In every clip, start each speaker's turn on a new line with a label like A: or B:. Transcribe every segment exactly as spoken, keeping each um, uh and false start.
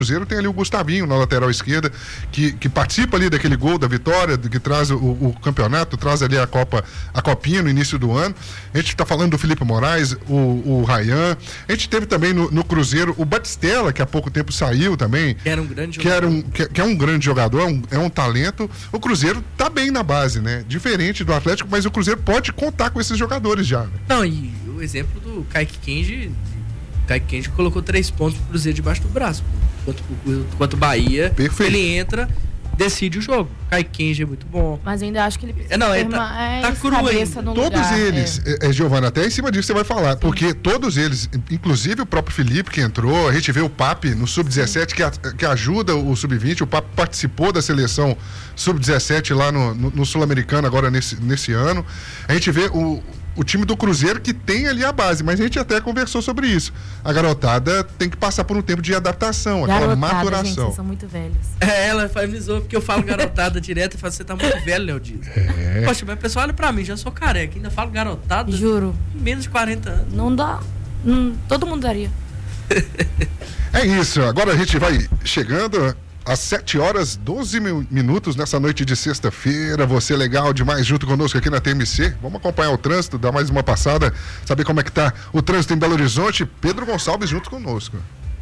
A: Cruzeiro tem ali o Gustavinho na lateral esquerda, que, que participa ali daquele gol da vitória, que traz o, o campeonato, traz ali a Copa, a Copinha no início do ano. A gente está falando do Felipe Moraes, o, o Ryan. A gente teve também no, no Cruzeiro o Batistella, que há pouco tempo saiu também.
B: Que era um grande
A: que
B: jogador.
A: Era um, que, que é um grande jogador, é um, é um talento. O Cruzeiro tá bem na base, né? Diferente do Atlético, mas o Cruzeiro pode contar com esses jogadores já. Né?
B: Não, e o exemplo do Kaique Kenji, o Kaique Kenji colocou três pontos pro Cruzeiro debaixo do braço. Enquanto, enquanto o Bahia,
A: Perfeito.
B: Ele entra, decide o jogo. Kaique Kenji é muito bom.
C: Mas ainda acho que ele precisa
B: É, não,
C: ter
B: ele tá-
C: mais
B: tá cru
C: cabeça
B: ainda.
C: no
A: Todos
C: lugar,
A: eles,
C: é.
A: é. É, Giovana, até em cima disso você vai falar, porque todos eles, inclusive o próprio Felipe que entrou, a gente vê o Papi no sub dezessete que, a- que ajuda o sub vinte, o Papi participou da seleção sub dezessete lá no, no, no Sul-Americano agora nesse, nesse ano. A gente vê o, o time do Cruzeiro que tem ali a base, mas a gente até conversou sobre isso. A garotada tem que passar por um tempo de adaptação, aquela
C: Garotada,
A: maturação.
C: gente, vocês são muito velhos.
B: É, ela faz me zoa, porque eu falo garotada direto e falo, você tá muito velho, Léo Dias.
A: É.
B: Poxa, mas o pessoal olha pra mim, já sou careca, ainda falo garotada.
C: Juro.
B: Menos de quarenta anos.
C: Não dá. Hum, todo mundo daria.
A: É isso, agora a gente vai chegando às sete horas, doze mi- minutos nessa noite de sexta-feira. Você legal demais junto conosco aqui na T M C. Vamos acompanhar o trânsito, dar mais uma passada, saber como é que tá o trânsito em Belo Horizonte. Pedro Gonçalves junto conosco.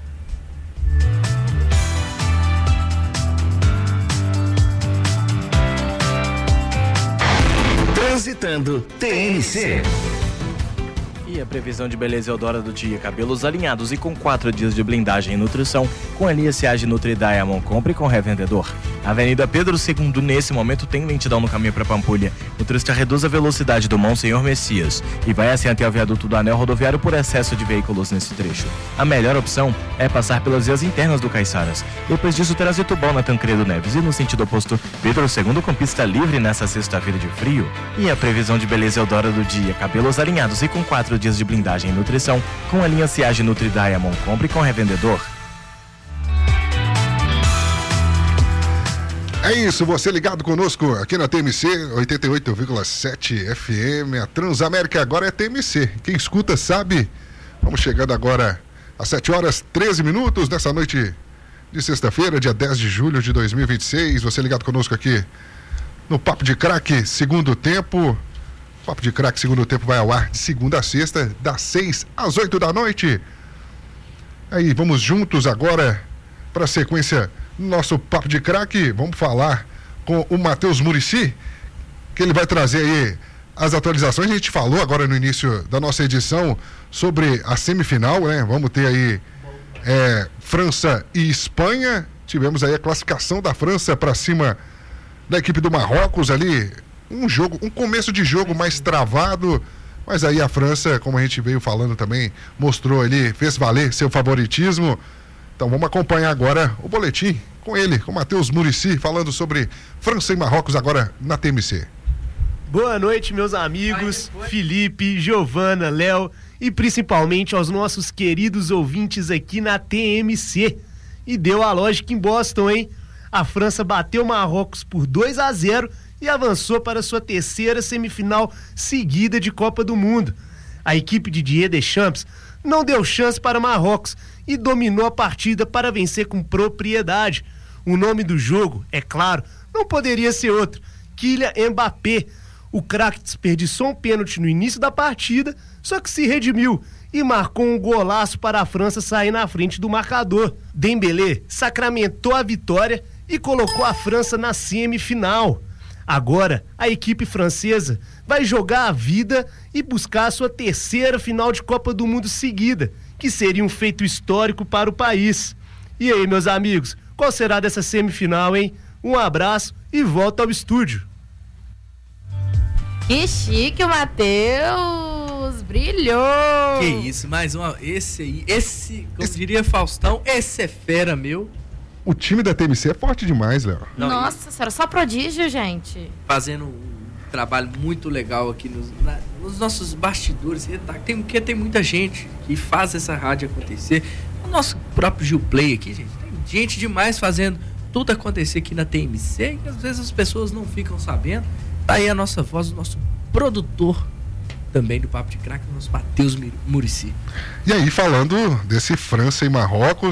D: Transitando T M C.
E: E a previsão de beleza Eldora do dia: cabelos alinhados e com quatro dias de blindagem e nutrição, com Elias Ciage Nutri Diamond, compre com revendedor. Avenida Pedro segundo, nesse momento, tem lentidão no caminho para Pampulha. Motorista reduz a velocidade do Monsenhor Messias e vai assim até o viaduto do Anel Rodoviário por excesso de veículos nesse trecho. A melhor opção é passar pelas vias internas do Caiçaras. Depois disso, trânsito bom na Tancredo Neves e no sentido oposto, Pedro segundo com pista livre nessa sexta-feira de frio. E a previsão de beleza Eldora do dia: cabelos alinhados e com quatro dias de blindagem e nutrição, com a linha Ciage Nutri Diamond, compre com revendedor.
A: É isso, você ligado conosco aqui na T M C oitenta e oito vírgula sete F M, a Transamérica agora é T M C. Quem escuta sabe. Vamos chegando agora às sete horas, treze minutos dessa noite de sexta-feira, dia dez de julho de dois mil e vinte e seis. Você ligado conosco aqui no Papo de Craque, segundo tempo. Papo de Craque, segundo tempo, vai ao ar de segunda a sexta, das seis às oito da noite. Aí, vamos juntos agora para a sequência do nosso Papo de Craque. Vamos falar com o Matheus Muricy, que ele vai trazer aí as atualizações. A gente falou agora no início da nossa edição sobre a semifinal, né? Vamos ter aí é, França e Espanha. Tivemos aí a classificação da França para cima da equipe do Marrocos ali. Um jogo, um começo de jogo mais travado, mas aí a França, como a gente veio falando também, mostrou ali, fez valer seu favoritismo. Então vamos acompanhar agora o boletim com ele, com o Matheus Muricy, falando sobre França e Marrocos agora na T M C.
F: Boa noite, meus amigos, Felipe, Giovana, Léo e principalmente aos nossos queridos ouvintes aqui na T M C. E deu a lógica em Boston, hein? A França bateu o Marrocos por dois a zero e avançou para sua terceira semifinal seguida de Copa do Mundo. A equipe de Didier Deschamps não deu chance para Marrocos e dominou a partida para vencer com propriedade. O nome do jogo, é claro, não poderia ser outro: Kylian Mbappé. O craque desperdiçou um pênalti no início da partida, só que se redimiu e marcou um golaço para a França sair na frente do marcador. Dembélé sacramentou a vitória e colocou a França na semifinal. Agora, a equipe francesa vai jogar a vida e buscar a sua terceira final de Copa do Mundo seguida, que seria um feito histórico para o país. E aí, meus amigos, qual será dessa semifinal, hein? Um abraço e volta ao estúdio.
C: Que chique, o Matheus! Brilhou!
B: Que isso, mais uma. Esse aí, esse, como esse... diria Faustão, esse é fera, meu.
A: O time da T M C é forte demais, Léo.
C: Nossa senhora, só prodígio, gente.
B: Fazendo um trabalho muito legal aqui nos, na, nos nossos bastidores. Tem, porque tem muita gente que faz essa rádio acontecer. O nosso próprio Gil Play aqui, gente. Tem gente demais fazendo tudo acontecer aqui na T M C e às vezes as pessoas não ficam sabendo. Tá aí a nossa voz, o nosso produtor também do Papo de Craque, o nosso Matheus Muricy.
A: E aí, falando desse França e Marrocos,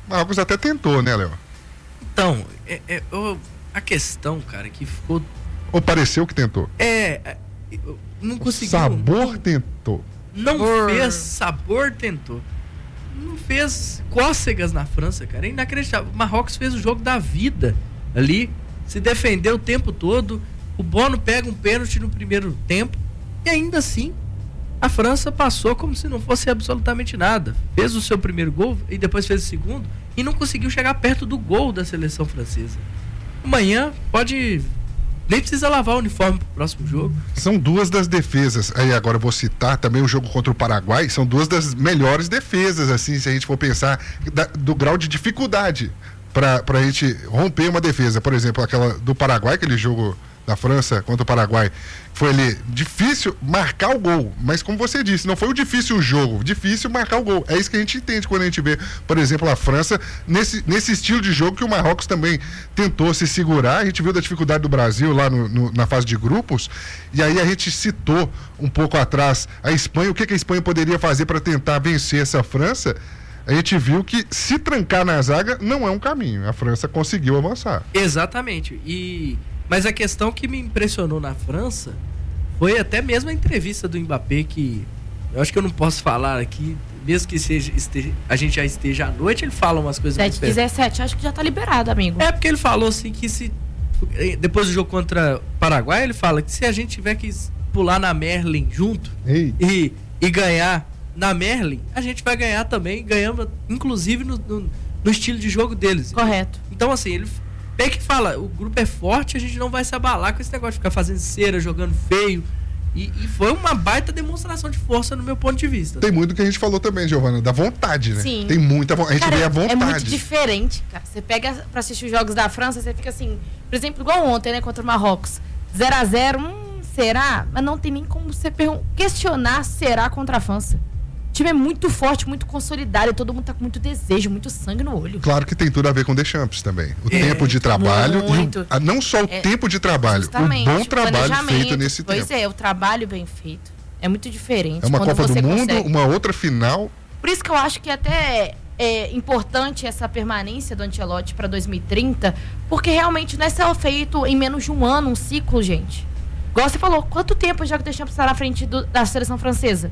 A: Marrocos até tentou, né, Léo?
B: Então, é, é, eu- a questão, cara, que ficou.
A: Ou pareceu que tentou?
B: É. é, eu não conseguiu.
A: Sabor tentou.
B: Não
C: Sabor.
B: fez sabor, tentou. Não fez cócegas na França, cara. É inacreditável. O Marrocos fez o jogo da vida ali, se defendeu o tempo todo. O Bono pega um pênalti no primeiro tempo e ainda assim a França passou como se não fosse absolutamente nada. Fez o seu primeiro gol e depois fez o segundo e não conseguiu chegar perto do gol da seleção francesa. Amanhã pode. Nem precisa lavar o uniforme pro próximo jogo.
A: São duas das defesas. Aí agora eu vou citar também o jogo contra o Paraguai. São duas das melhores defesas, assim, se a gente for pensar da- do grau de dificuldade para a gente romper uma defesa. Por exemplo, aquela do Paraguai, aquele jogo da França contra o Paraguai, foi ali difícil marcar o gol, mas como você disse, não foi o difícil o jogo, difícil marcar o gol. É isso que a gente entende quando a gente vê, por exemplo, a França nesse, nesse estilo de jogo que o Marrocos também tentou se segurar. A gente viu da dificuldade do Brasil lá no, no, na fase de grupos, e aí a gente citou um pouco atrás a Espanha, o que, que a Espanha poderia fazer para tentar vencer essa França. A gente viu que se trancar na zaga não é um caminho. A França conseguiu avançar.
B: Exatamente. E mas a questão que me impressionou na França foi até mesmo a entrevista do Mbappé, que eu acho que eu não posso falar aqui, mesmo que seja, esteja, a gente já esteja à noite, ele fala umas coisas
C: sete
B: muito
C: e dezessete, acho que já tá liberado, amigo.
B: É porque ele falou assim que se depois do jogo contra o Paraguai, ele fala que se a gente tiver que pular na Merlin junto
A: Ei.
B: e, e ganhar na Merlin, a gente vai ganhar também, ganhamos inclusive no, no, no estilo de jogo deles.
C: Correto.
B: Então assim, ele tem que fala, o grupo é forte, a gente não vai se abalar com esse negócio de ficar fazendo cera, jogando feio. E, e foi uma baita demonstração de força no meu ponto de vista.
A: Tem muito que a gente falou também, Giovana, da vontade, né?
C: Sim.
A: Tem muita vontade. A gente
C: Cara,
A: vê a vontade.
C: é muito diferente, cara. Você pega pra assistir os jogos da França, você fica assim, por exemplo, igual ontem, né, contra o Marrocos. zero a zero, hum, será? Mas não tem nem como você pergun- questionar será contra a França. O time é muito forte, muito consolidado, e todo mundo tá com muito desejo, muito sangue no olho.
A: Claro que tem tudo a ver com Deschamps também. O
B: É,
A: tempo de trabalho
C: muito.
A: e o, a- não só o
C: É,
A: tempo de trabalho,
C: Justamente,
A: o bom
C: o
A: trabalho
C: planejamento.
A: feito nesse
C: pois
A: tempo.
C: é, o trabalho bem feito. É muito diferente.
A: É uma
C: quando
A: Copa do
C: você
A: Mundo,
C: consegue.
A: uma outra final.
C: Por isso que eu acho que até é importante essa permanência do Ancelotti para dois mil e trinta, porque realmente não é só feito em menos de um ano, um ciclo, gente. Igual você falou, quanto tempo já que o Deschamps está na frente do- da seleção francesa?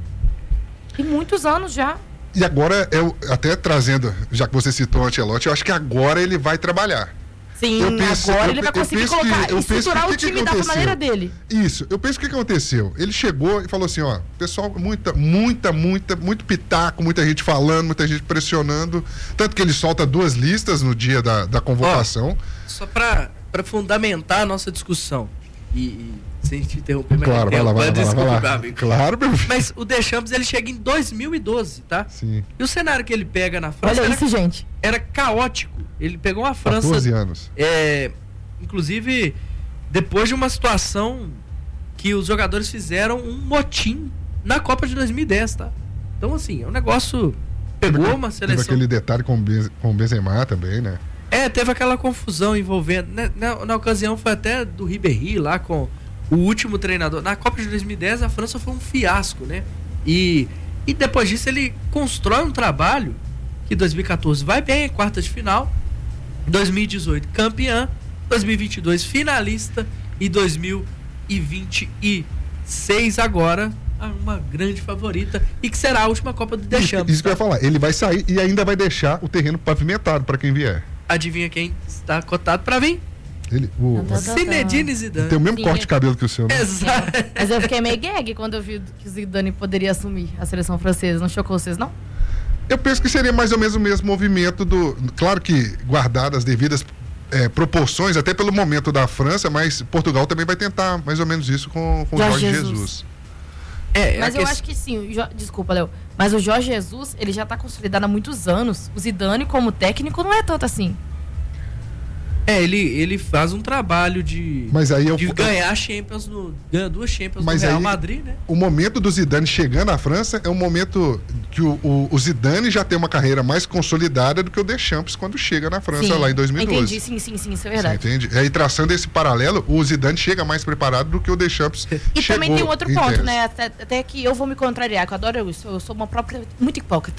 C: Tem muitos anos já.
A: E agora, eu, até trazendo, já que você citou o Ancelotti, eu acho que agora ele vai trabalhar.
C: Sim,
A: Eu penso-
C: agora
A: eu
C: ele vai
A: pe- eu
C: conseguir
A: penso que-
C: colocar,
A: eu penso que
C: estruturar
A: o
C: o
A: que que
C: time da
A: aconteceu?
C: maneira dele.
A: Isso, eu penso o que, que aconteceu. Ele chegou e falou assim, ó, pessoal, muita, muita, muita, muito pitaco, muita gente falando, muita gente pressionando. Tanto que ele solta duas listas no dia da, da convocação.
B: Só pra, pra fundamentar a nossa discussão. E, e sem te interromper, mas
A: Claro, vai lá, vai lá, vai lá,
B: desculpa,
A: vai
B: meu
A: lá.
B: amigo.
A: Claro, meu filho.
B: Mas o Deschamps, ele chega em dois mil e doze, tá?
A: Sim,
B: E o cenário que ele pega na França
C: Olha
B: era,
C: isso, gente.
B: era caótico. Ele pegou uma França,
A: quatorze anos.
B: é, inclusive, depois de uma situação que os jogadores fizeram um motim na Copa de dois mil e dez, tá? Então, assim, é um negócio... Pegou uma
A: Teve
B: seleção...
A: aquele detalhe com o Benz- com o Benzema também, né?
B: É, teve aquela confusão envolvendo. Na, na, na ocasião foi até do Ribéry lá com o último treinador. Na Copa de dois mil e dez a França foi um fiasco, né? E, e depois disso ele constrói um trabalho que dois mil e quatorze vai bem, quarta de final, dois mil e dezoito campeã, dois mil e vinte e dois finalista e dois mil e vinte e seis agora uma grande favorita e que será a última Copa do
A: Isso,
B: Deschamps.
A: isso que eu ia falar. Ele vai sair e ainda vai deixar o terreno pavimentado para quem vier.
B: Adivinha quem está cotado para vir?
A: Ele, o,
C: Tá, tá, tá.
B: Zinedine Zidane.
A: tem o mesmo
C: Sim.
A: corte de cabelo que o seu, né?
B: Exato.
C: Mas eu fiquei meio gag quando eu vi que o Zidane poderia assumir a seleção francesa. Não chocou vocês, não?
A: Eu penso que seria mais ou menos o mesmo movimento do... Claro que guardadas as devidas é, proporções, até pelo momento da França, mas Portugal também vai tentar mais ou menos isso com, com o
C: Jorge
A: Jorge
C: Jesus.
A: Jesus.
B: É,
C: Mas
B: a
C: eu
B: que-
C: acho que sim. o Jo- Desculpa, Léo. Mas o Jorge Jesus, ele já tá consolidado há muitos anos. O Zidane, como técnico, não é tanto assim.
B: É, ele, ele faz um trabalho de,
A: Mas aí eu,
B: de ganhar Champions no, ganha duas Champions
A: Mas
B: no Real
A: aí-
B: Madrid, né?
A: o momento do Zidane chegando à França é um momento que o, o, o Zidane já tem uma carreira mais consolidada do que o Deschamps quando chega na França
C: Sim,
A: lá em dois mil e doze.
C: Entendi, sim, sim, sim, isso é
A: Você
C: verdade.
A: entende? E aí, traçando esse paralelo, o Zidane chega mais preparado do que o Deschamps
C: E
A: chegou.
C: também tem um outro
A: em
C: ponto,
A: tese.
C: né? Até, até que eu vou me contrariar, que eu adoro isso. Eu sou uma própria muito hipócrita.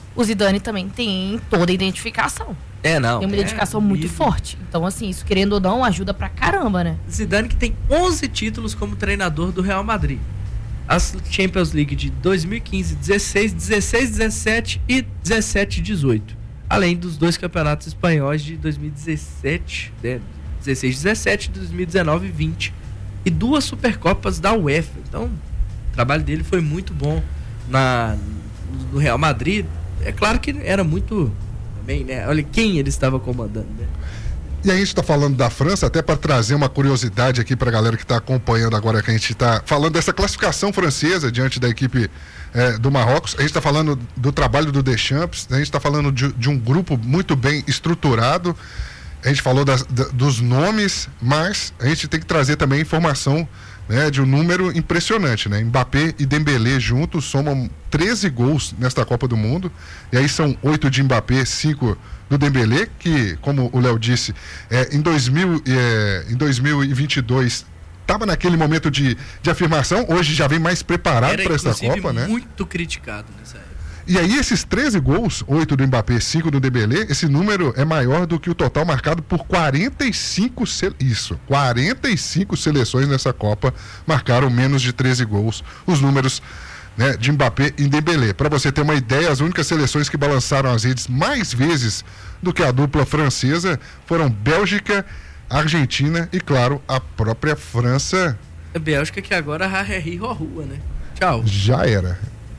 C: o Zidane também tem toda a identificação.
B: É, não.
C: Tem uma
B: é
C: identificação muito
B: nível.
C: forte. Então, assim, isso querendo ou não, ajuda pra caramba, né?
B: Zidane que tem onze títulos como treinador do Real Madrid. As Champions League de dois mil e quinze, dezesseis, dezesseis, dezessete e dezessete, dezoito. Além dos dois campeonatos espanhóis de dois mil e dezessete, né? dezesseis, dezessete, dois mil e dezenove e vinte. E duas Supercopas da UEFA. Então, o trabalho dele foi muito bom na, no Real Madrid. É claro que era muito... Também, né? Olha quem ele estava comandando, né?
A: E a gente está falando da França, até para trazer uma curiosidade aqui para a galera que está acompanhando agora, que a gente está falando dessa classificação francesa diante da equipe é, do Marrocos. A gente está falando do trabalho do Deschamps, a gente está falando de, de um grupo muito bem estruturado. A gente falou das, da, dos nomes, mas a gente tem que trazer também informação, né, de um número impressionante, né? Mbappé e Dembélé juntos somam treze gols nesta Copa do Mundo, e aí são oito de Mbappé, cinco do Dembélé, que, como o Léo disse, é, em, dois mil, é, em dois mil e vinte e dois estava naquele momento de, de afirmação, hoje já vem mais preparado para esta Copa, né?
B: Muito criticado nessa época.
A: E aí esses treze gols, oito do Mbappé, cinco do Dembélé, esse número é maior do que o total marcado por quarenta e cinco se... isso, quarenta e cinco seleções nessa Copa marcaram menos de treze gols. Os números, né, de Mbappé e Dembélé. Para você ter uma ideia, as únicas seleções que balançaram as redes mais vezes do que a dupla francesa foram Bélgica, Argentina e, claro, a própria França.
B: A Bélgica que agora Harry rua, né? Tchau.
A: Já era.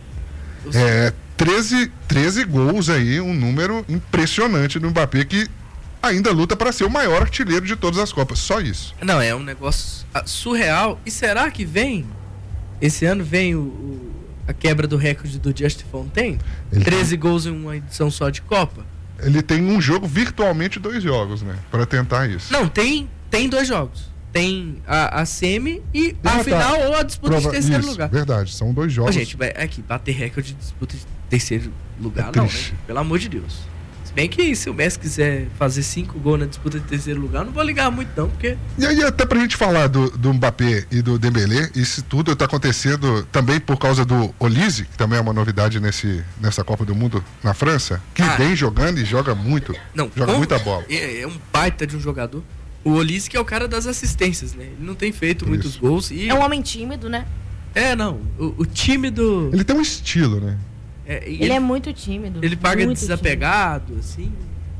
A: É, treze, treze gols aí, um número impressionante do Mbappé, que ainda luta para ser o maior artilheiro de todas as Copas, só isso.
B: Não, é um negócio surreal. E será que vem, esse ano vem o, o, a quebra do recorde do Justin Fontaine? Ele treze tem... gols em uma edição só de Copa?
A: Ele tem um jogo, virtualmente dois jogos, né, para tentar isso.
B: Não, tem, tem dois jogos. Tem a, a semi e ah, a tá. final ou a disputa Prova... de terceiro
A: isso,
B: lugar.
A: Verdade, são dois jogos.
B: Ô, gente, aqui, bater recorde de disputa de terceiro lugar, é não, né? Pelo amor de Deus. Se bem que se o Messi quiser fazer cinco gols na disputa de terceiro lugar, não vou ligar muito não, porque...
A: E aí, até pra gente falar do, do Mbappé e do Dembélé, isso tudo tá acontecendo também por causa do Olise, que também é uma novidade nesse, nessa Copa do Mundo na França, que ah, vem jogando e joga muito,
B: não,
A: joga muita bola.
B: É, é um baita de um jogador. O Olise que é o cara das assistências, né? Ele não tem feito Isso. muitos gols e...
C: É um homem tímido, né?
B: É, não. O, o tímido...
A: Ele tem um estilo, né?
C: É, ele, ele é muito tímido.
B: Ele paga
C: muito
B: desapegado, tímido. assim.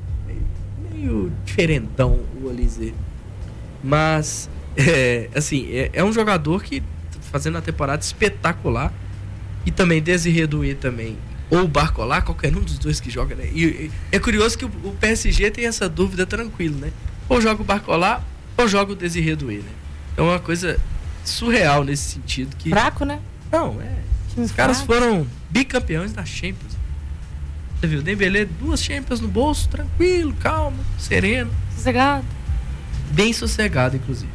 B: É meio diferentão o Olise. Mas, é, assim, é, é um jogador que tá fazendo uma temporada espetacular. E também Désiré Doué também. Ou o Barcola, qualquer um dos dois que joga, né? E, e é curioso que o, o P S G tem essa dúvida tranquilo, né? Ou joga o Barcola, ou joga o Désiré Doué, né? É uma coisa surreal nesse sentido. Que...
C: Fraco, né?
B: Não, é. Time Os caras fraco. foram bicampeões da Champions. Você viu? Dembélé, duas Champions no bolso, tranquilo, calmo, sereno.
C: Sossegado.
B: Bem sossegado, inclusive.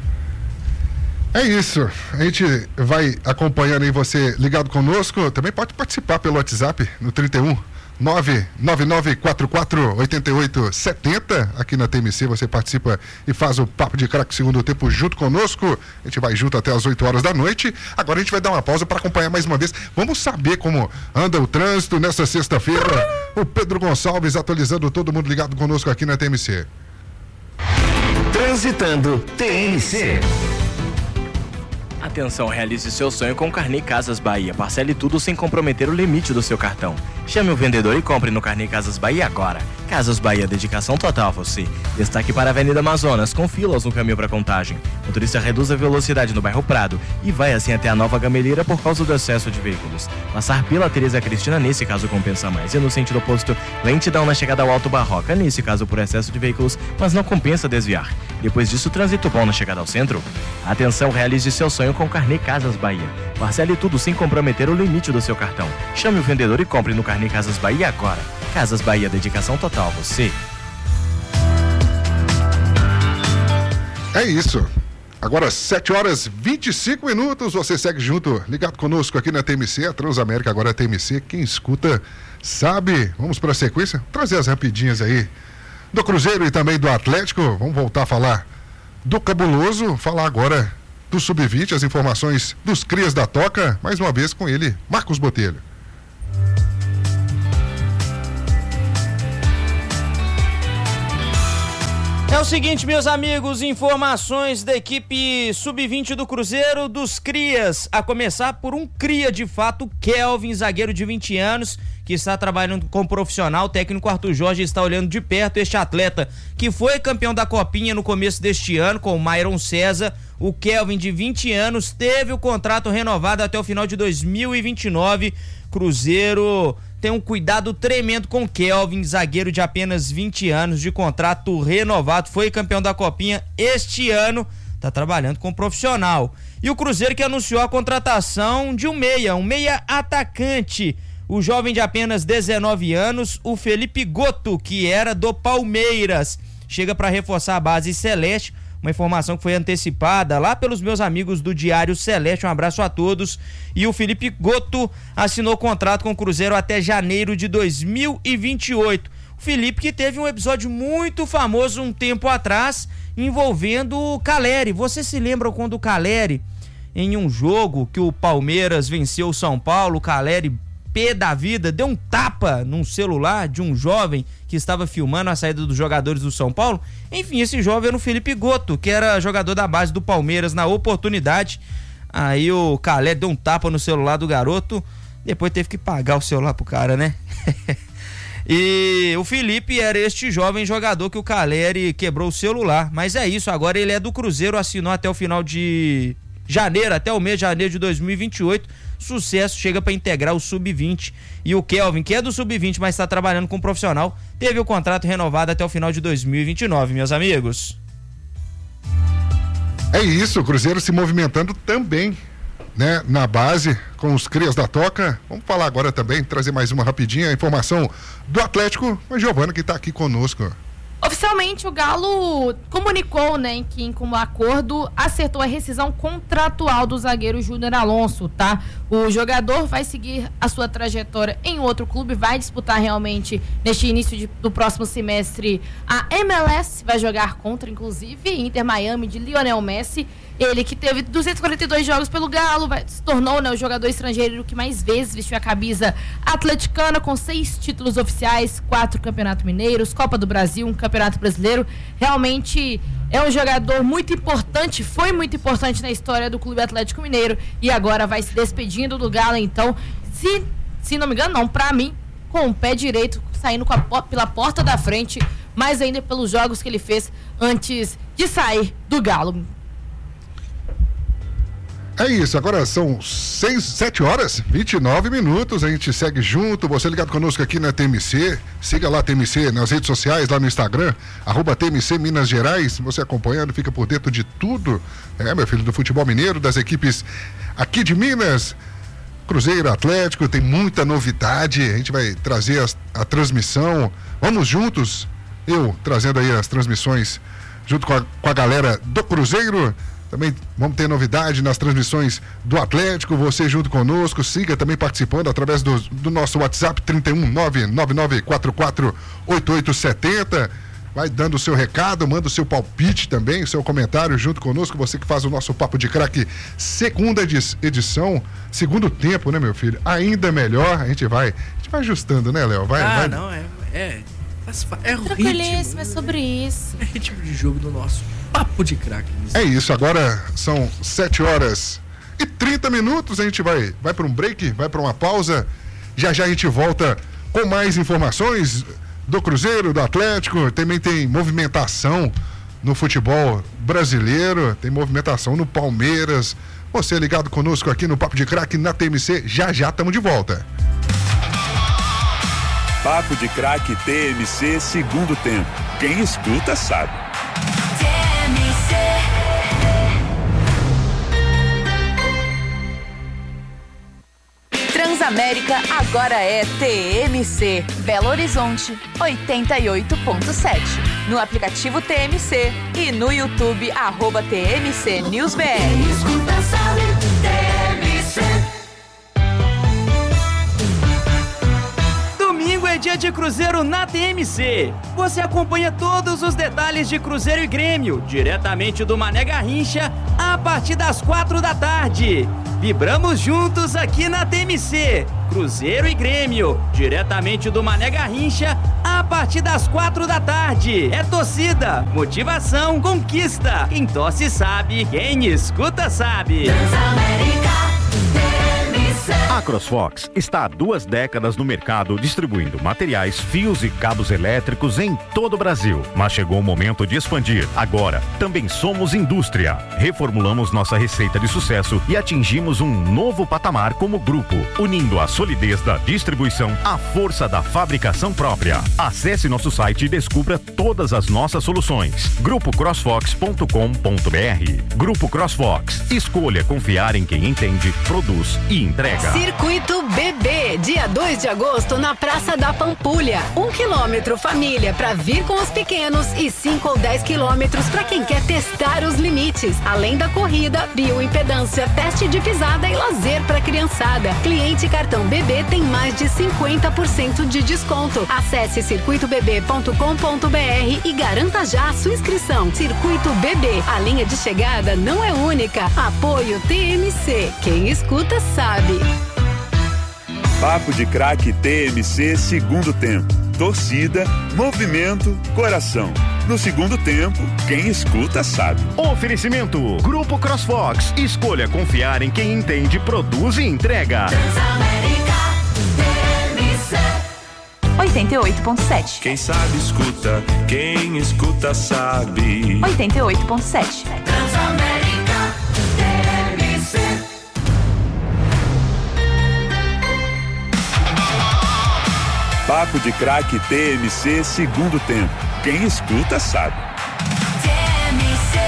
A: É isso. A gente vai acompanhando aí, você ligado conosco. Também pode participar pelo WhatsApp no trinta e um, nove nove nove quatro quatro oito oito sete zero. Aqui na T M C você participa e faz o Papo de Craque segundo tempo junto conosco. A gente vai junto até as oito horas da noite. Agora a gente vai dar uma pausa para acompanhar mais uma vez. Vamos saber como anda o trânsito nessa sexta-feira. O Pedro Gonçalves atualizando todo mundo ligado conosco aqui na T M C.
D: Transitando T M C.
E: Atenção, realize seu sonho com o Carnê Casas Bahia. Parcele tudo sem comprometer o limite do seu cartão. Chame o vendedor e compre no Carnê Casas Bahia agora. Casas Bahia, dedicação total a você. Destaque para a Avenida Amazonas, com filas no caminho para Contagem. Motorista reduz a velocidade no bairro Prado e vai assim até a Nova Gameleira por causa do excesso de veículos. Passar pela Teresa Cristina, nesse caso compensa mais. E no sentido oposto, lentidão na chegada ao Alto Barroca, nesse caso por excesso de veículos, mas não compensa desviar. Depois disso, trânsito bom na chegada ao centro. Atenção, realize seu sonho com o Carnê Casas Bahia. Parcele tudo sem comprometer o limite do seu cartão. Chame o vendedor e compre no Carnê Casas Bahia agora. Casas Bahia, dedicação total a você.
A: É isso. Agora sete horas e vinte e cinco minutos, você segue junto, ligado conosco aqui na T M C, a Transamérica agora é T M C, quem escuta sabe. Vamos para a sequência, trazer as rapidinhas aí do Cruzeiro e também do Atlético. Vamos voltar a falar do Cabuloso, falar agora do sub vinte, as informações dos crias da Toca, mais uma vez com ele, Marcos Botelho.
G: É o seguinte, meus amigos, informações da equipe sub vinte do Cruzeiro, dos crias, a começar por um cria de fato, Kelvin, zagueiro de vinte anos, que está trabalhando como profissional. O técnico Arthur Jorge está olhando de perto este atleta, que foi campeão da Copinha no começo deste ano com o Myron César. O Kelvin, de vinte anos, teve o contrato renovado até o final de dois mil e vinte e nove. Cruzeiro tem um cuidado tremendo com Kelvin, zagueiro de apenas vinte anos, de contrato renovado, foi campeão da Copinha este ano, tá trabalhando com profissional. E o Cruzeiro que anunciou a contratação de um meia, um meia atacante, o jovem de apenas dezenove anos, o Felipe Goto, que era do Palmeiras, chega para reforçar a base celeste. Uma informação que foi antecipada lá pelos meus amigos do Diário Celeste. Um abraço a todos. E o Felipe Goto assinou contrato com o Cruzeiro até janeiro de dois mil e vinte e oito. O Felipe que teve um episódio muito famoso um tempo atrás envolvendo o Caleri. Você se lembra quando o Caleri, em um jogo que o Palmeiras venceu o São Paulo, o Caleri, pé da vida, deu um tapa num celular de um jovem que estava filmando a saída dos jogadores do São Paulo? Enfim, esse jovem era o Felipe Goto, que era jogador da base do Palmeiras na oportunidade. Aí o Caleri deu um tapa no celular do garoto, depois teve que pagar o celular pro cara, né? E o Felipe era este jovem jogador que o Caleri quebrou o celular. Mas é isso, agora ele é do Cruzeiro, assinou até o final de janeiro, até o mês de janeiro de dois mil e vinte e oito. Sucesso, chega para integrar o sub vinte. E o Kelvin, que é do sub vinte, mas está trabalhando com um profissional, teve o contrato renovado até o final de dois mil e vinte e nove, meus amigos.
A: É isso, o Cruzeiro se movimentando também, né, na base, com os crias da Toca. Vamos falar agora também, trazer mais uma rapidinha, a informação do Atlético, com a Giovana, que está aqui conosco.
C: Oficialmente, o Galo comunicou, né, que em como acordo acertou a rescisão contratual do zagueiro Júnior Alonso, tá? O jogador vai seguir a sua trajetória em outro clube, vai disputar realmente neste início de, do próximo semestre a M L S, vai jogar contra, inclusive, Inter Miami de Lionel Messi. Ele que teve duzentos e quarenta e dois jogos pelo Galo, vai, se tornou, né, o jogador estrangeiro que mais vezes vestiu a camisa atleticana, com seis títulos oficiais, quatro campeonatos mineiros, Copa do Brasil, um campeonato brasileiro. Realmente é um jogador muito importante, foi muito importante na história do Clube Atlético Mineiro e agora vai se despedindo do Galo. Então, se, se não me engano, não, pra mim, com o pé direito, saindo com a, pela porta da frente, mais ainda pelos jogos que ele fez antes de sair do Galo.
A: É isso, agora são seis, sete horas, vinte e nove minutos, a gente segue junto, você ligado conosco aqui na T M C, siga lá a T M C nas redes sociais, lá no Instagram, arroba T M C Minas Gerais, você acompanhando, fica por dentro de tudo, é, meu filho, do futebol mineiro, das equipes aqui de Minas, Cruzeiro, Atlético, tem muita novidade, a gente vai trazer a, a transmissão, vamos juntos, eu trazendo aí as transmissões junto com a, com a galera do Cruzeiro. Também vamos ter novidade nas transmissões do Atlético, você junto conosco, siga também participando através do, do nosso WhatsApp trinta e um, nove nove nove quatro quatro oito oito sete zero, vai dando o seu recado, manda o seu palpite também, o seu comentário junto conosco, você que faz o nosso Papo de Craque segunda edição, segundo tempo, né, meu filho? Ainda melhor, a gente vai, a gente vai ajustando, né, Léo? Vai,
B: ah,
A: vai...
B: não, é, é, é o
C: Tranquilíssimo,
B: ritmo,
C: é sobre isso.
B: É ritmo de jogo do nosso Papo de Craque.
A: É isso, agora são sete horas e trinta minutos, a gente vai, vai para um break, vai para uma pausa, já já a gente volta com mais informações do Cruzeiro, do Atlético, também tem movimentação no futebol brasileiro, tem movimentação no Palmeiras, você ligado conosco aqui no Papo de Craque na T M C, já já estamos de volta.
H: Papo de Craque T M C, segundo tempo, quem escuta sabe.
I: Transamérica agora é T M C, Belo Horizonte, oitenta e oito ponto sete. No aplicativo T M C e no YouTube, arroba T M C News B R.
G: Domingo é dia de Cruzeiro na T M C. Você acompanha todos os detalhes de Cruzeiro e Grêmio, diretamente do Mané Garrincha, a partir das quatro da tarde. Vibramos juntos aqui na T M C. Cruzeiro e Grêmio, diretamente do Mané Garrincha, a partir partir das quatro da tarde. É torcida, motivação, conquista. Quem torce sabe, quem escuta sabe.
J: A CrossFox está há duas décadas no mercado distribuindo materiais, fios e cabos elétricos em todo o Brasil. Mas chegou o momento de expandir. Agora, também somos indústria. Reformulamos nossa receita de sucesso e atingimos um novo patamar como grupo, unindo a solidez da distribuição à força da fabricação própria. Acesse nosso site e descubra todas as nossas soluções. grupo crossfox ponto com ponto b r. Grupo CrossFox. Escolha confiar em quem entende, produz e entrega.
K: Circuito Bebê, dia dois de agosto na Praça da Pampulha. Um quilômetro família para vir com os pequenos e cinco ou dez quilômetros para quem quer testar os limites. Além da corrida, bioimpedância, teste de pisada e lazer para criançada. Cliente cartão Bebê tem mais de cinquenta por cento de desconto. Acesse circuito bebê ponto com ponto b r e garanta já a sua inscrição. Circuito Bebê, a linha de chegada não é única. Apoio T M C. Quem escuta sabe.
H: Papo de Craque T M C segundo tempo. Torcida, movimento, coração. No segundo tempo, quem escuta sabe.
J: Oferecimento Grupo CrossFox. Escolha confiar em quem entende, produz e entrega.
I: oitenta e oito ponto sete.
L: Quem sabe escuta, quem escuta sabe.
I: oitenta e oito ponto sete.
L: Transamérica T M C.
H: Papo de Craque T M C segundo tempo. Quem escuta sabe.
L: T M C.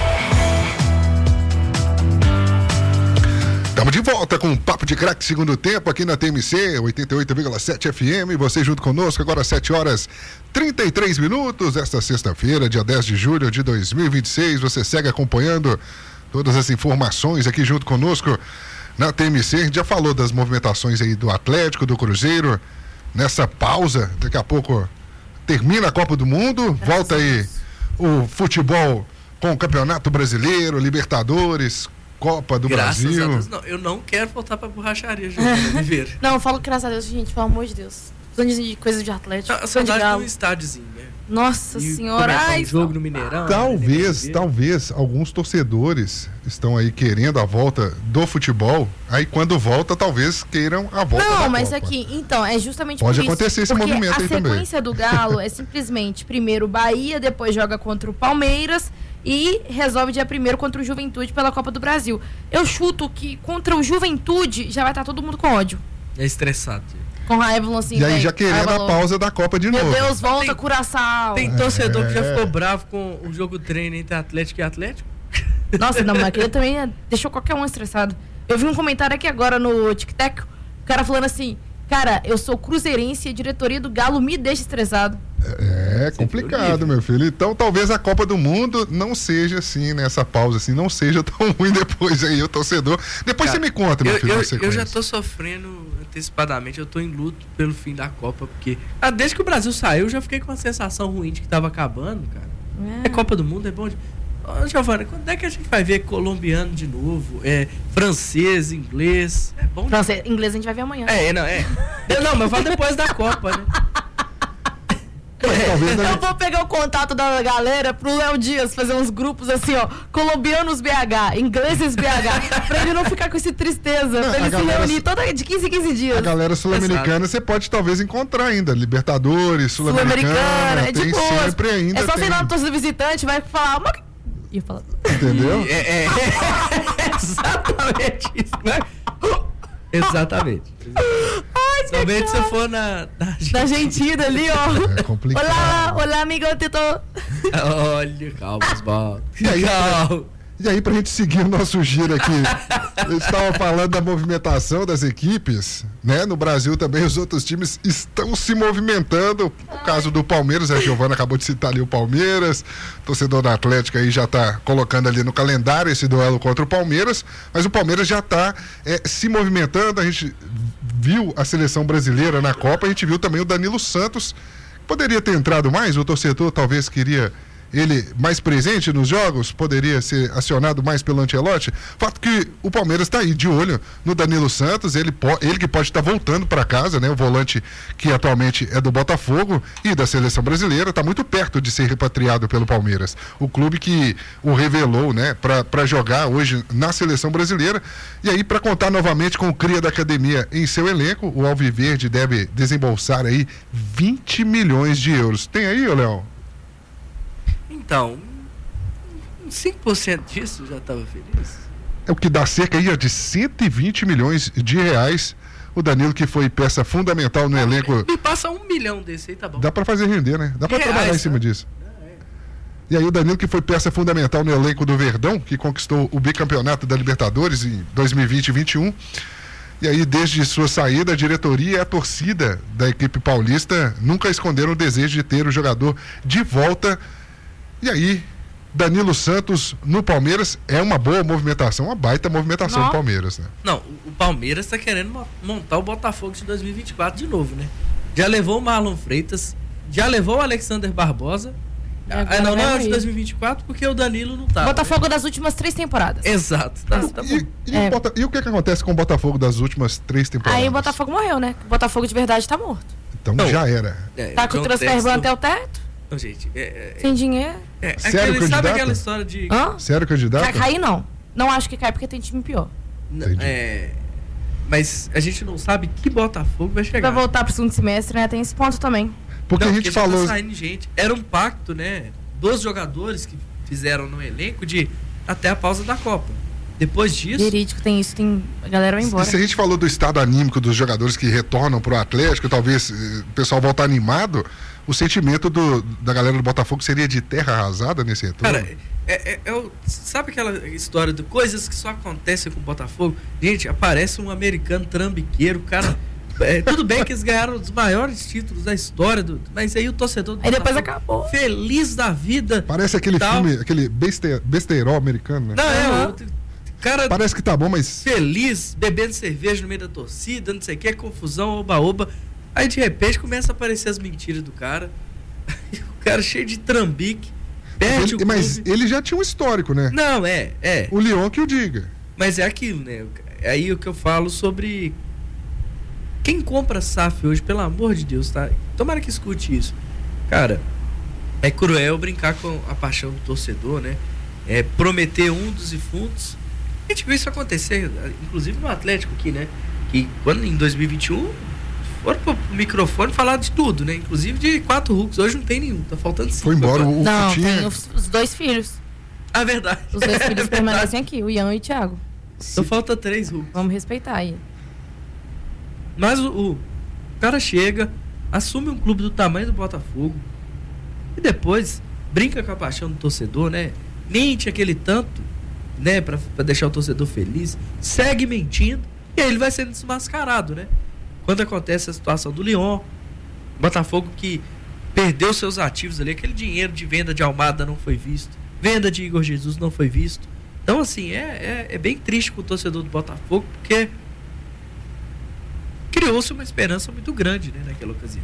A: Estamos de volta com o Papo de Craque segundo tempo aqui na T M C oitenta e oito vírgula sete F M. Você junto conosco agora às sete horas e trinta e três minutos. Esta sexta-feira, dia dez de julho de dois mil e vinte e seis. Você segue acompanhando todas as informações aqui junto conosco na T M C. A gente já falou das movimentações aí do Atlético, do Cruzeiro. Nessa pausa, daqui a pouco termina a Copa do Mundo, Graças volta aí o futebol com o Campeonato Brasileiro, Libertadores, Copa do
B: Graças
A: Brasil.
B: A Deus, não, eu não quero voltar pra borracharia, Giovana Oliveira.
C: Não, eu falo graças a Deus, gente, pelo amor de Deus. Precisando de coisa de Atlético.
B: A saudade de um estádiozinho, né?
C: Nossa
B: e
C: senhora, ai,
B: um jogo no Mineirão.
A: Talvez, né? talvez alguns torcedores estão aí querendo a volta do futebol. Aí quando volta, talvez queiram a volta
C: Não,
A: da
C: mas
A: Copa.
C: aqui, então, é justamente
A: Pode
C: por isso.
A: acontecer esse
C: porque
A: movimento aí também.
C: A sequência do Galo é simplesmente primeiro Bahia, depois joga contra o Palmeiras e resolve dia primeiro contra o Juventude pela Copa do Brasil. Eu chuto que contra o Juventude já vai estar todo mundo com ódio.
B: É estressado.
C: Com raiva, assim,
A: E aí
C: véio,
A: já querendo a pausa da Copa de
C: Meu
A: novo.
C: Meu Deus, volta
B: tem,
C: Curaçao.
B: Tem torcedor
A: é.
B: que já ficou bravo com o jogo treino entre Atlético e Atlético?
C: Nossa, não, mas aquele também deixou qualquer um estressado. Eu vi um comentário aqui agora no TikTok, o cara falando assim, cara, eu sou cruzeirense e a diretoria do Galo me deixa estressado.
A: É, é complicado, meu filho. Então talvez a Copa do Mundo não seja assim, nessa pausa assim, não seja tão ruim depois aí, o torcedor. Depois cara, você me conta, meu
B: eu,
A: filho.
B: Eu, eu já tô sofrendo antecipadamente, eu tô em luto pelo fim da Copa, porque ah, desde que o Brasil saiu, eu já fiquei com uma sensação ruim de que tava acabando, cara. É, é Copa do Mundo, é bom de... Ô, Giovana, quando é que a gente vai ver colombiano de novo? É, francês, inglês. É bom.
C: Francês, inglês a gente vai ver amanhã.
B: É, não, é. Eu, não, mas vai depois da Copa, né?
C: É. Eu vou pegar o contato da galera pro Léo Dias fazer uns grupos assim, ó, colombianos B H, ingleses B H, pra ele não ficar com essa tristeza, não, pra ele se reunir toda de quinze em quinze dias.
A: A galera sul-americana você pode talvez encontrar ainda, Libertadores, Sul-Americana,
C: Sul-Americana, é
A: tem
C: de boa.
A: sempre ainda.
C: É só
A: tem...
C: você ir lá no torcedor visitante, vai falar uma... e falar...
A: Entendeu?
B: É, é, é exatamente isso, né? Exatamente.
C: Ai,
B: somente se for na, na Argentina.
C: Na Argentina ali, ó.
A: É complicado.
C: Olá, olá, amigo, eu tô...
B: Olha, calma, Osvaldo.
A: E aí, calma. E aí, pra gente seguir o nosso giro aqui, eu estava falando da movimentação das equipes, né? No Brasil também os outros times estão se movimentando. No caso do Palmeiras, a Giovana acabou de citar ali o Palmeiras, o torcedor da Atlética aí já está colocando ali no calendário esse duelo contra o Palmeiras, mas o Palmeiras já está é, se movimentando. A gente viu a seleção brasileira na Copa, a gente viu também o Danilo Santos, poderia ter entrado mais, o torcedor talvez queria ele mais presente nos jogos, poderia ser acionado mais pelo Ancelotti. Fato que o Palmeiras está aí de olho no Danilo Santos, ele, ele que pode estar tá voltando para casa, né? O volante que atualmente é do Botafogo e da seleção brasileira, está muito perto de ser repatriado pelo Palmeiras. O clube que o revelou, né, para jogar hoje na seleção brasileira. E aí, para contar novamente com o cria da academia em seu elenco, o Alviverde deve desembolsar aí vinte milhões de euros. Tem aí, ô Léo?
B: Então, cinco por cento disso já estava feliz.
A: É o que dá cerca aí de cento e vinte milhões de reais. O Danilo, que foi peça fundamental no ah, elenco.
B: Me passa um milhão desse aí, tá bom.
A: Dá para fazer render, né? Dá para trabalhar em cima né? disso. E aí o Danilo, que foi peça fundamental no elenco do Verdão, que conquistou o bicampeonato da Libertadores em dois mil e vinte e vinte e um. E aí, desde sua saída, a diretoria e a torcida da equipe paulista nunca esconderam o desejo de ter o jogador de volta. E aí, Danilo Santos no Palmeiras é uma boa movimentação, uma baita movimentação do Palmeiras, né?
B: Não, o Palmeiras está querendo montar o Botafogo de dois mil e vinte e quatro de novo, né? Já levou o Marlon Freitas, já levou o Alexander Barbosa. Ah, não, não é de dois mil e vinte e quatro porque o Danilo não tá.
C: Botafogo
B: né?
C: das últimas três temporadas.
B: Exato. Tá, tá
A: e, e, é. o Bota, e o que, que acontece com o Botafogo das últimas três temporadas?
C: Aí o Botafogo morreu, né? O Botafogo de verdade tá morto.
A: Então não, já era.
C: É, tá com o transfer até o teto?
B: Não, gente. É, é,
C: sem dinheiro.
B: É,
A: Sério,
B: aquele,
A: candidato?
B: Sabe aquela história de.
C: Hã?
A: Sério, candidato?
C: Vai cair, não. Não acho que cai porque tem time pior.
B: É, mas a gente não sabe que Botafogo vai chegar.
C: Vai voltar pro segundo semestre, né? Tem esse ponto também.
A: Porque
B: não,
A: a gente
B: porque
A: falou.
B: Tá saindo gente. Era um pacto, né? Dos jogadores que fizeram no elenco de até a pausa da Copa. Depois disso.
C: Verídico, tem isso, tem. A galera vai embora.
A: E se a gente falou do estado anímico dos jogadores que retornam pro Atlético, talvez eh, o pessoal voltar animado, o sentimento do, da galera do Botafogo seria de terra arrasada nesse retorno?
B: Cara, é, é, é o, sabe aquela história de coisas que só acontecem com o Botafogo? Gente, aparece um americano trambiqueiro, cara. É, tudo bem que eles ganharam os maiores títulos da história, do, mas aí o torcedor do
C: aí depois
B: Botafogo,
C: acabou.
B: Feliz da vida.
A: Parece aquele
B: tal.
A: filme, aquele beste, besteirol americano, né?
B: Não, é, o cara.
A: Parece que tá bom, mas.
B: Feliz, bebendo cerveja no meio da torcida, não sei o que, confusão, oba-oba. Aí de repente começa a aparecer as mentiras do cara. O cara cheio de trambique. Perde
A: ele,
B: o
A: mas ele já tinha um histórico, né?
B: Não, é, é.
A: O Lyon que o diga.
B: Mas é aquilo, né? É aí o que eu falo sobre. Quem compra S A F hoje, pelo amor de Deus, tá? Tomara que escute isso. Cara, é cruel brincar com a paixão do torcedor, né? É prometer um dos defuntos. A gente viu isso acontecer, inclusive no Atlético aqui, né? Que quando em dois mil e vinte e um foram pro microfone falar de tudo, né? Inclusive de quatro Hulks. Hoje não tem nenhum, tá faltando cinco.
A: Foi embora o, o
C: Não,
A: tinha...
C: tem os, os dois filhos.
B: Ah, verdade.
C: Os dois filhos
B: é
C: permanecem aqui, o Ian e o Thiago.
B: Só falta três Hulks.
C: Vamos respeitar aí.
B: Mas o, o cara chega, assume um clube do tamanho do Botafogo e depois brinca com a paixão do torcedor, né? Mente aquele tanto, né? Pra, pra deixar o torcedor feliz, segue mentindo e aí ele vai sendo desmascarado, né? Quando acontece a situação do Lyon, Botafogo que perdeu seus ativos ali, aquele dinheiro de venda de Almada não foi visto, venda de Igor Jesus não foi visto. Então, assim, é, é, é bem triste com o torcedor do Botafogo, porque criou-se uma esperança muito grande, né, naquela ocasião.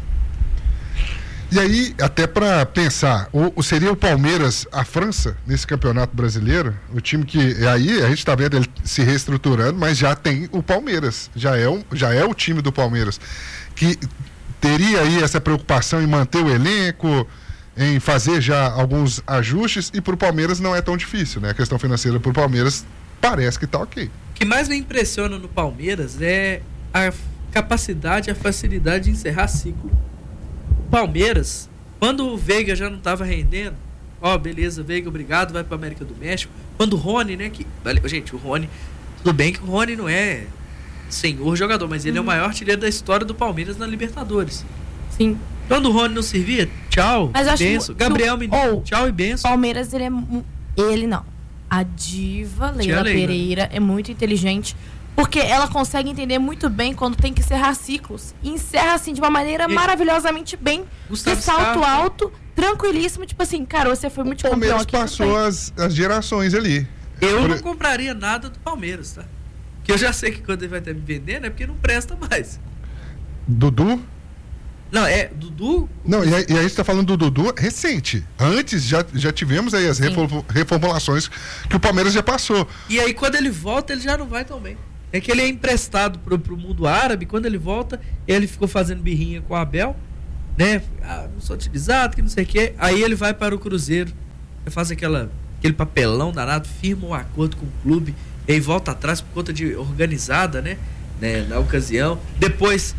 A: E aí, até para pensar, o, o seria o Palmeiras a França nesse campeonato brasileiro? O time que aí a gente está vendo ele se reestruturando, mas já tem o Palmeiras, já é, um, já é o time do Palmeiras que teria aí essa preocupação em manter o elenco, em fazer já alguns ajustes, e para o Palmeiras não é tão difícil, né? A questão financeira para o Palmeiras parece que está ok.
B: O que mais me impressiona no Palmeiras é a capacidade, a facilidade de encerrar ciclo. O Palmeiras, quando o Veiga já não estava rendendo, ó, beleza, Veiga, obrigado, vai para América do México. Quando o Rony, né, que, gente, o Rony, tudo bem que o Rony não é senhor jogador, mas ele hum. é o maior artilheiro da história do Palmeiras na Libertadores.
C: Sim.
B: Quando o Rony não servia, tchau, benção. Gabriel Menino, tchau e benção.
C: Palmeiras, ele é, ele não. A diva Leila, Leila Pereira é muito inteligente, porque ela consegue entender muito bem quando tem que encerrar ciclos. E encerra, assim, de uma maneira e... maravilhosamente bem.
B: Gustavo
C: de salto
B: Scarpa.
C: alto, tranquilíssimo. Tipo assim, cara, você foi muito campeão aqui.
A: O Palmeiras passou as, as gerações ali.
B: Eu
A: Por...
B: não compraria nada do Palmeiras, tá? Que eu já sei que quando ele vai ter me vender, né? Porque não presta mais.
A: Dudu?
B: Não, é Dudu...
A: Não, e aí, e aí você tá falando do Dudu recente. Antes já, já tivemos aí as refor- reformulações que o Palmeiras já passou.
B: E aí quando ele volta, ele já não vai tão bem. É que ele é emprestado pro, pro mundo árabe, quando ele volta, ele ficou fazendo birrinha com o Abel, né? Ah, não sou utilizado, que não sei o quê. Aí ele vai para o Cruzeiro, ele faz aquela, aquele papelão danado, firma um acordo com o clube, e aí volta atrás por conta de organizada, né? né? Na ocasião. Depois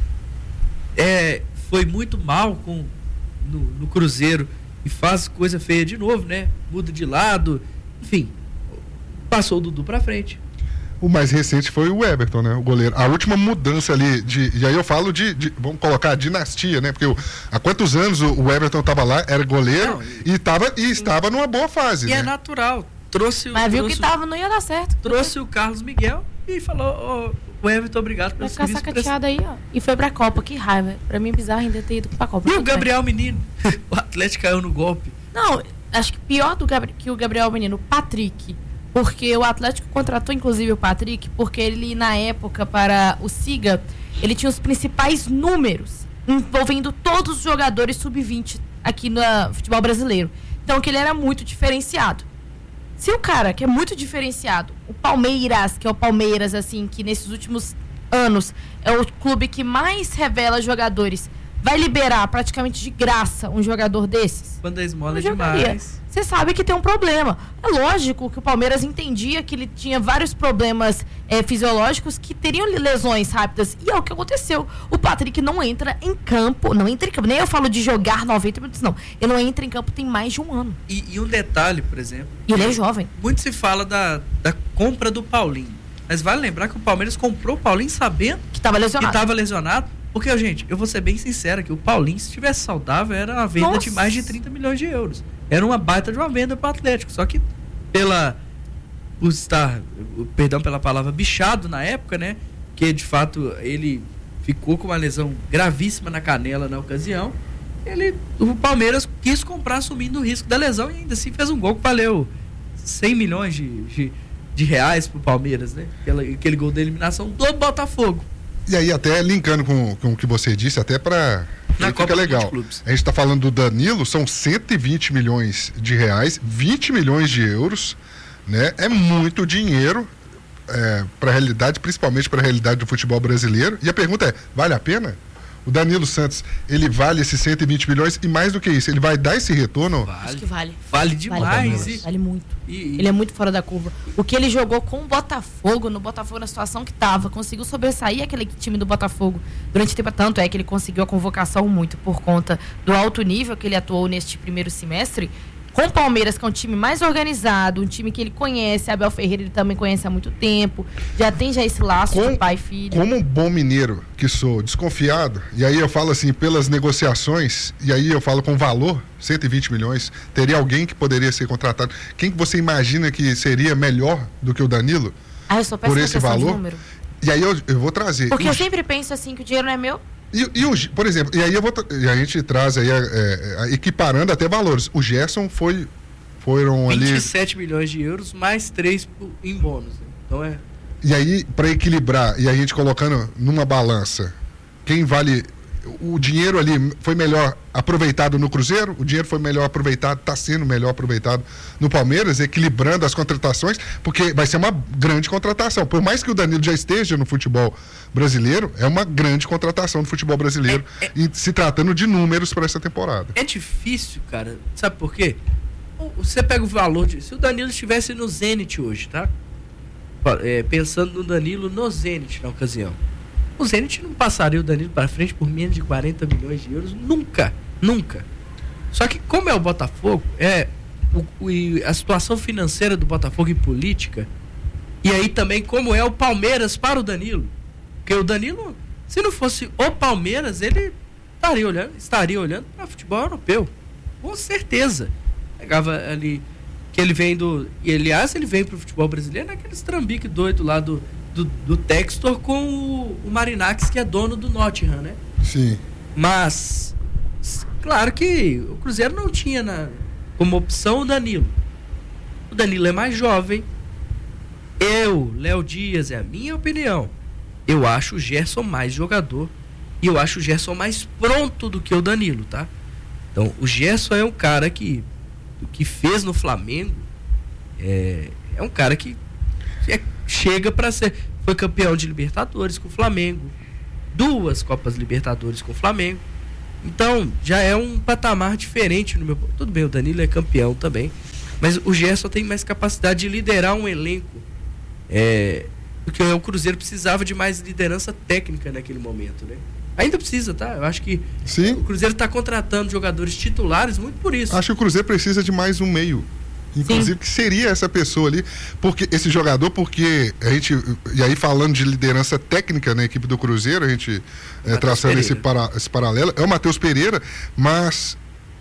B: é, foi muito mal com, no, no Cruzeiro e faz coisa feia de novo, né? Muda de lado, enfim. Passou o Dudu pra frente.
A: O mais recente foi o Everton, né? O goleiro. A última mudança ali, de, e aí eu falo de, de vamos colocar, a dinastia, né? Porque o, há quantos anos o, o Everton estava lá, era goleiro, não, e, e, tava, e estava numa boa fase,
B: e
A: né?
B: é natural. Trouxe,
C: Mas viu
B: trouxe,
C: que tava, não ia dar certo.
B: Trouxe o Carlos Miguel e falou, oh, o Everton, obrigado pelo
C: serviço. Vai ficar sacateado
B: prest...
C: aí, ó. E foi pra Copa, que raiva. Pra mim é bizarro ainda ter ido pra Copa.
B: E o Gabriel bem. Menino? O Atlético caiu no golpe.
C: Não, acho que pior do Gabri... que o Gabriel Menino, o Patrick. Porque o Atlético contratou, inclusive, o Patrick, porque ele, na época, para o Siga, ele tinha os principais números envolvendo todos os jogadores sub vinte aqui no futebol brasileiro. Então, que ele era muito diferenciado. Se o cara, que é muito diferenciado, o Palmeiras, que é o Palmeiras, assim, que nesses últimos anos é o clube que mais revela jogadores, vai liberar praticamente de graça um jogador desses?
B: Quando a esmola é demais.
C: Você sabe que tem um problema. É lógico que o Palmeiras entendia que ele tinha vários problemas é, fisiológicos que teriam lesões rápidas. E é o que aconteceu. O Patrick não entra em campo, não entra em campo. Nem eu falo de jogar noventa minutos, não. Ele não entra em campo tem mais de um ano.
B: E, e um detalhe, por exemplo.
C: E ele é jovem.
B: Muito se fala da, da compra do Paulinho. Mas vale lembrar que o Palmeiras comprou o Paulinho sabendo
C: que estava lesionado.
B: Que estava lesionado. Porque, gente, eu vou ser bem sincero que o Paulinho, se estivesse saudável, era uma venda Nossa. de mais de trinta milhões de euros. Era uma baita de uma venda para o Atlético. Só que pela por estar, perdão pela palavra, bichado na época, né? Que de fato ele ficou com uma lesão gravíssima na canela na ocasião. Ele, o Palmeiras quis comprar assumindo o risco da lesão e ainda assim fez um gol que valeu cem milhões de, de, de reais pro Palmeiras, né? Aquele, aquele gol da eliminação do Botafogo.
A: E aí, até linkando com, com o que você disse, até para fica legal. A gente está falando do Danilo, são cento e vinte milhões de reais, vinte milhões de euros, né? É muito dinheiro é, para a realidade, principalmente para a realidade do futebol brasileiro. E a pergunta é, vale a pena? O Danilo Santos, ele vale esses cento e vinte milhões e mais do que isso, ele vai dar esse retorno?
C: Vale. Acho que vale.
B: Vale demais.
C: Vale, e... vale muito. E, e... Ele é muito fora da curva. O que ele jogou com o Botafogo, no Botafogo, na situação que estava, conseguiu sobressair aquele time do Botafogo durante tempo. Tanto é que ele conseguiu a convocação muito por conta do alto nível que ele atuou neste primeiro semestre. Com o Palmeiras, que é um time mais organizado, um time que ele conhece, Abel Ferreira ele também conhece há muito tempo, já tem já esse laço
A: com,
C: de pai e filho.
A: Como um bom mineiro que sou, desconfiado, e aí eu falo assim, pelas negociações, e aí eu falo com valor, cento e vinte milhões, teria alguém que poderia ser contratado. Quem que você imagina que seria melhor do que o Danilo?
C: Ah, eu sou péssima
A: por esse valor?
C: De número.
A: E aí eu, eu vou trazer.
C: Porque
A: os...
C: eu sempre penso assim, que o dinheiro não é meu.
A: E, e o, por exemplo, e aí eu vou, e a gente traz aí, é, é, equiparando até valores. O Gerson foi, foram ali...
B: vinte e sete milhões de euros, mais três em bônus. Então é...
A: E aí, para equilibrar, e a gente colocando numa balança, quem vale... O dinheiro ali foi melhor aproveitado no Cruzeiro, o dinheiro foi melhor aproveitado, está sendo melhor aproveitado no Palmeiras, equilibrando as contratações, porque vai ser uma grande contratação. Por mais que o Danilo já esteja no futebol brasileiro, é uma grande contratação no futebol brasileiro, é, é, e se tratando de números para essa temporada.
B: É difícil, cara. Sabe por quê? Você pega o valor de... Se o Danilo estivesse no Zenit hoje, tá? É, pensando no Danilo no Zenit na ocasião. O Zenit não passaria o Danilo para frente por menos de quarenta milhões de euros, nunca, nunca. Só que como é o Botafogo, é o, o, a situação financeira do Botafogo e política, e aí também como é o Palmeiras para o Danilo. Porque o Danilo, se não fosse o Palmeiras, ele estaria olhando, estaria olhando para futebol europeu, com certeza. Pegava ali, que ele vem do, e aliás ele vem para o futebol brasileiro naquele trambique doido lá do Do, do Textor com o, o Marinax, que é dono do Nottingham, né?
A: Sim.
B: Mas, claro que o Cruzeiro não tinha na, como opção o Danilo. O Danilo é mais jovem. Eu, Léo Dias, é a minha opinião. Eu acho o Gerson mais jogador. E eu acho o Gerson mais pronto do que o Danilo, tá? Então, o Gerson é um cara que, que fez no Flamengo, é, é um cara que é, chega para ser, foi campeão de Libertadores com o Flamengo, duas Copas Libertadores com o Flamengo, então já é um patamar diferente no meu... Tudo bem, o Danilo é campeão também, mas o Gerson tem mais capacidade de liderar um elenco, é, porque o Cruzeiro precisava de mais liderança técnica naquele momento, né? Ainda precisa, tá? Eu acho que
A: Sim.
B: o Cruzeiro está contratando jogadores titulares muito por isso.
A: Acho que o Cruzeiro precisa de mais um meio. Inclusive, Sim. que seria essa pessoa ali, porque esse jogador, porque a gente, e aí falando de liderança técnica na equipe do Cruzeiro, a gente é, traçando esse, para, esse paralelo, é o Matheus Pereira, mas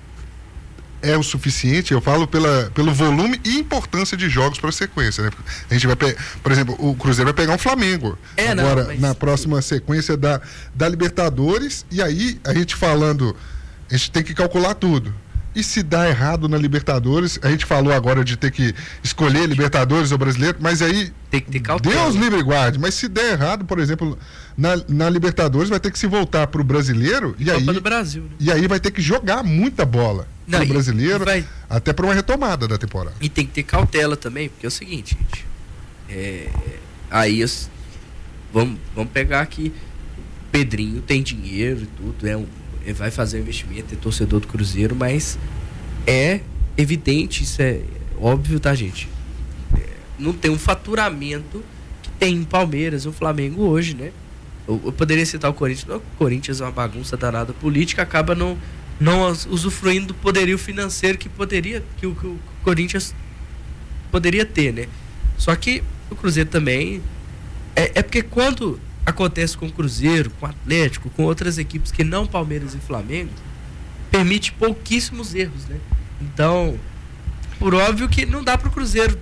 A: é o suficiente, eu falo pela, pelo volume e importância de jogos para a sequência, né? A gente vai pe... por exemplo, o Cruzeiro vai pegar um Flamengo
B: é,
A: agora
B: não, mas...
A: na próxima sequência da, da Libertadores, e aí a gente falando, a gente tem que calcular tudo. E se dá errado na Libertadores, a gente falou agora de ter que escolher Libertadores ou Brasileiro, mas aí
B: tem que ter cautela.
A: Deus livre e guarde, mas se der errado, por exemplo, na, na Libertadores vai ter que se voltar para o Brasileiro e
B: Copa
A: aí,
B: do Brasil, né?
A: E aí vai ter que jogar muita bola para o Brasileiro,
B: vai...
A: até para uma retomada da temporada.
B: E tem que ter cautela também, porque é o seguinte, gente, é... aí vamos, vamos pegar aqui, o Pedrinho tem dinheiro e tudo, é um ele vai fazer um investimento, é torcedor do Cruzeiro, mas é evidente, isso é óbvio, tá, gente? É, não tem um faturamento que tem em Palmeiras, o Flamengo hoje, né? Eu, eu poderia citar o Corinthians, não, o Corinthians é uma bagunça danada política, acaba não, não usufruindo do poderio financeiro que poderia, que o, que o Corinthians poderia ter, né? Só que o Cruzeiro também é, é porque quando acontece com o Cruzeiro, com o Atlético, com outras equipes que não Palmeiras e Flamengo, permite pouquíssimos erros, né? Então, por óbvio que não dá para o Cruzeiro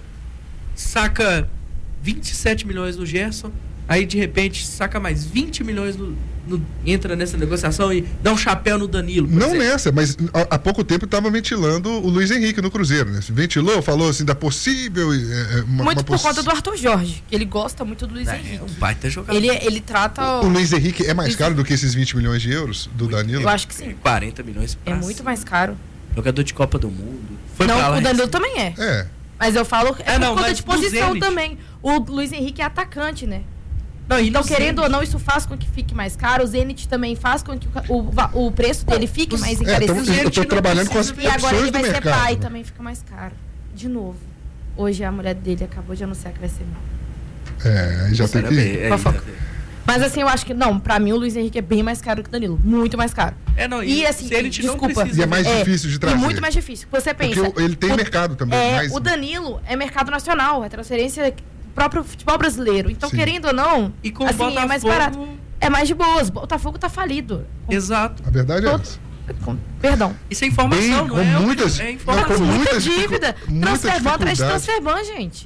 B: saca vinte e sete milhões no Gerson, aí de repente saca mais vinte milhões no, no, entra nessa negociação e dá um chapéu no Danilo.
A: Não
B: exemplo.
A: nessa, mas há, há pouco tempo estava ventilando o Luiz Henrique no Cruzeiro, né? Ventilou, falou assim da possível... É, uma,
C: muito
A: uma
C: por
A: poss...
C: conta do Arthur Jorge, que ele gosta muito do Luiz
B: é,
C: Henrique.
B: É um baita jogador.
C: Ele, ele trata...
A: O, o Luiz Henrique é mais Luiz... caro do que esses vinte milhões de euros do muito, Danilo?
C: Eu acho que sim.
B: quarenta milhões.
C: É muito mais caro.
B: Jogador de Copa do Mundo.
C: Foi não, o Danilo assim. Também é.
A: É.
C: Mas eu falo, é, é por
B: não,
C: conta de posição também. O Luiz Henrique é atacante, né? Não, então, querendo Zenit. Ou não, isso faz com que fique mais caro. O Zenit também faz com que o, o, o preço dele fique mais
A: é,
C: encarecido.
A: Eu estou trabalhando com as opções do mercado.
C: E agora ele vai ser pai, também fica mais caro. De novo. Hoje a mulher dele acabou de anunciar que vai ser mãe.
A: É, já tem que...
B: É,
C: mas assim, eu acho que, não, pra mim o Luiz Henrique é bem mais caro que o Danilo. Muito mais caro.
B: É, não,
C: e, e assim, desculpa.
A: E é mais é, difícil de trazer.
C: E muito mais difícil. Você pensa...
A: Porque ele tem
C: o,
A: mercado também.
C: É,
A: mais...
C: O Danilo é mercado nacional, é transferência do próprio futebol brasileiro. Então, Sim. querendo ou não,
B: e com
C: assim,
B: o
C: é mais barato. É mais de boas. O Botafogo tá falido.
B: Exato.
A: A verdade
C: Todo...
A: é essa.
C: Com... Perdão.
B: Isso é informação,
A: Bem,
B: não é?
A: Muitas,
B: é informação.
A: Não, com
C: muita
A: muitas
C: dívida. Transferban atrás de Transferban, gente.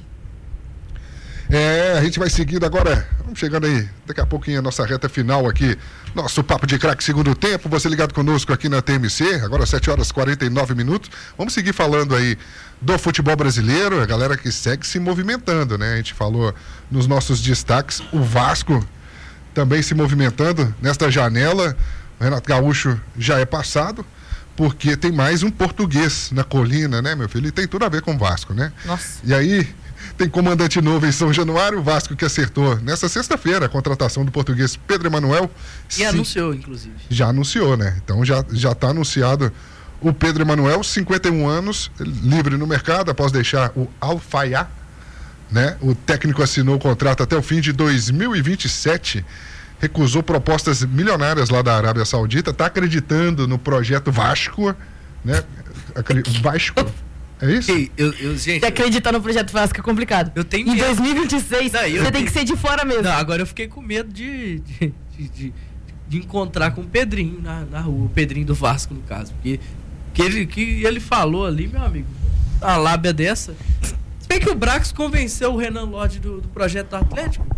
A: É, a gente vai seguindo agora, vamos chegando aí, daqui a pouquinho a nossa reta final aqui, nosso Papo de Craque segundo tempo, você ligado conosco aqui na T M C, agora sete horas e quarenta e nove minutos, vamos seguir falando aí do futebol brasileiro, a galera que segue se movimentando, né? A gente falou nos nossos destaques, o Vasco também se movimentando nesta janela, o Renato Gaúcho já é passado, porque tem mais um português na colina, né, meu filho? E tem tudo a ver com o Vasco, né?
C: Nossa.
A: E aí... Tem comandante novo em São Januário, o Vasco que acertou nessa sexta-feira a contratação do português Pedro Emanuel.
B: E Sim, anunciou, inclusive.
A: Já anunciou, né? Então já já está anunciado o Pedro Emanuel, cinquenta e um anos, livre no mercado após deixar o Al-Fayha, né? O técnico assinou o contrato até o fim de dois mil e vinte e sete, recusou propostas milionárias lá da Arábia Saudita, está acreditando no projeto Vasco, né? Vasco. É isso?
B: Eu, eu, gente,
C: você acreditar no projeto Vasco é complicado.
B: Eu tenho
C: Em
B: medo.
C: dois mil e vinte e seis, não, você
B: tenho...
C: tem que ser de fora mesmo.
B: Não, agora eu fiquei com medo de, de, de, de, de encontrar com o Pedrinho na, na rua, o Pedrinho do Vasco, no caso. Porque que ele, que ele falou ali, meu amigo, a lábia dessa. Se bem que o Brax convenceu o Renan Lodge do, do projeto do Atlético.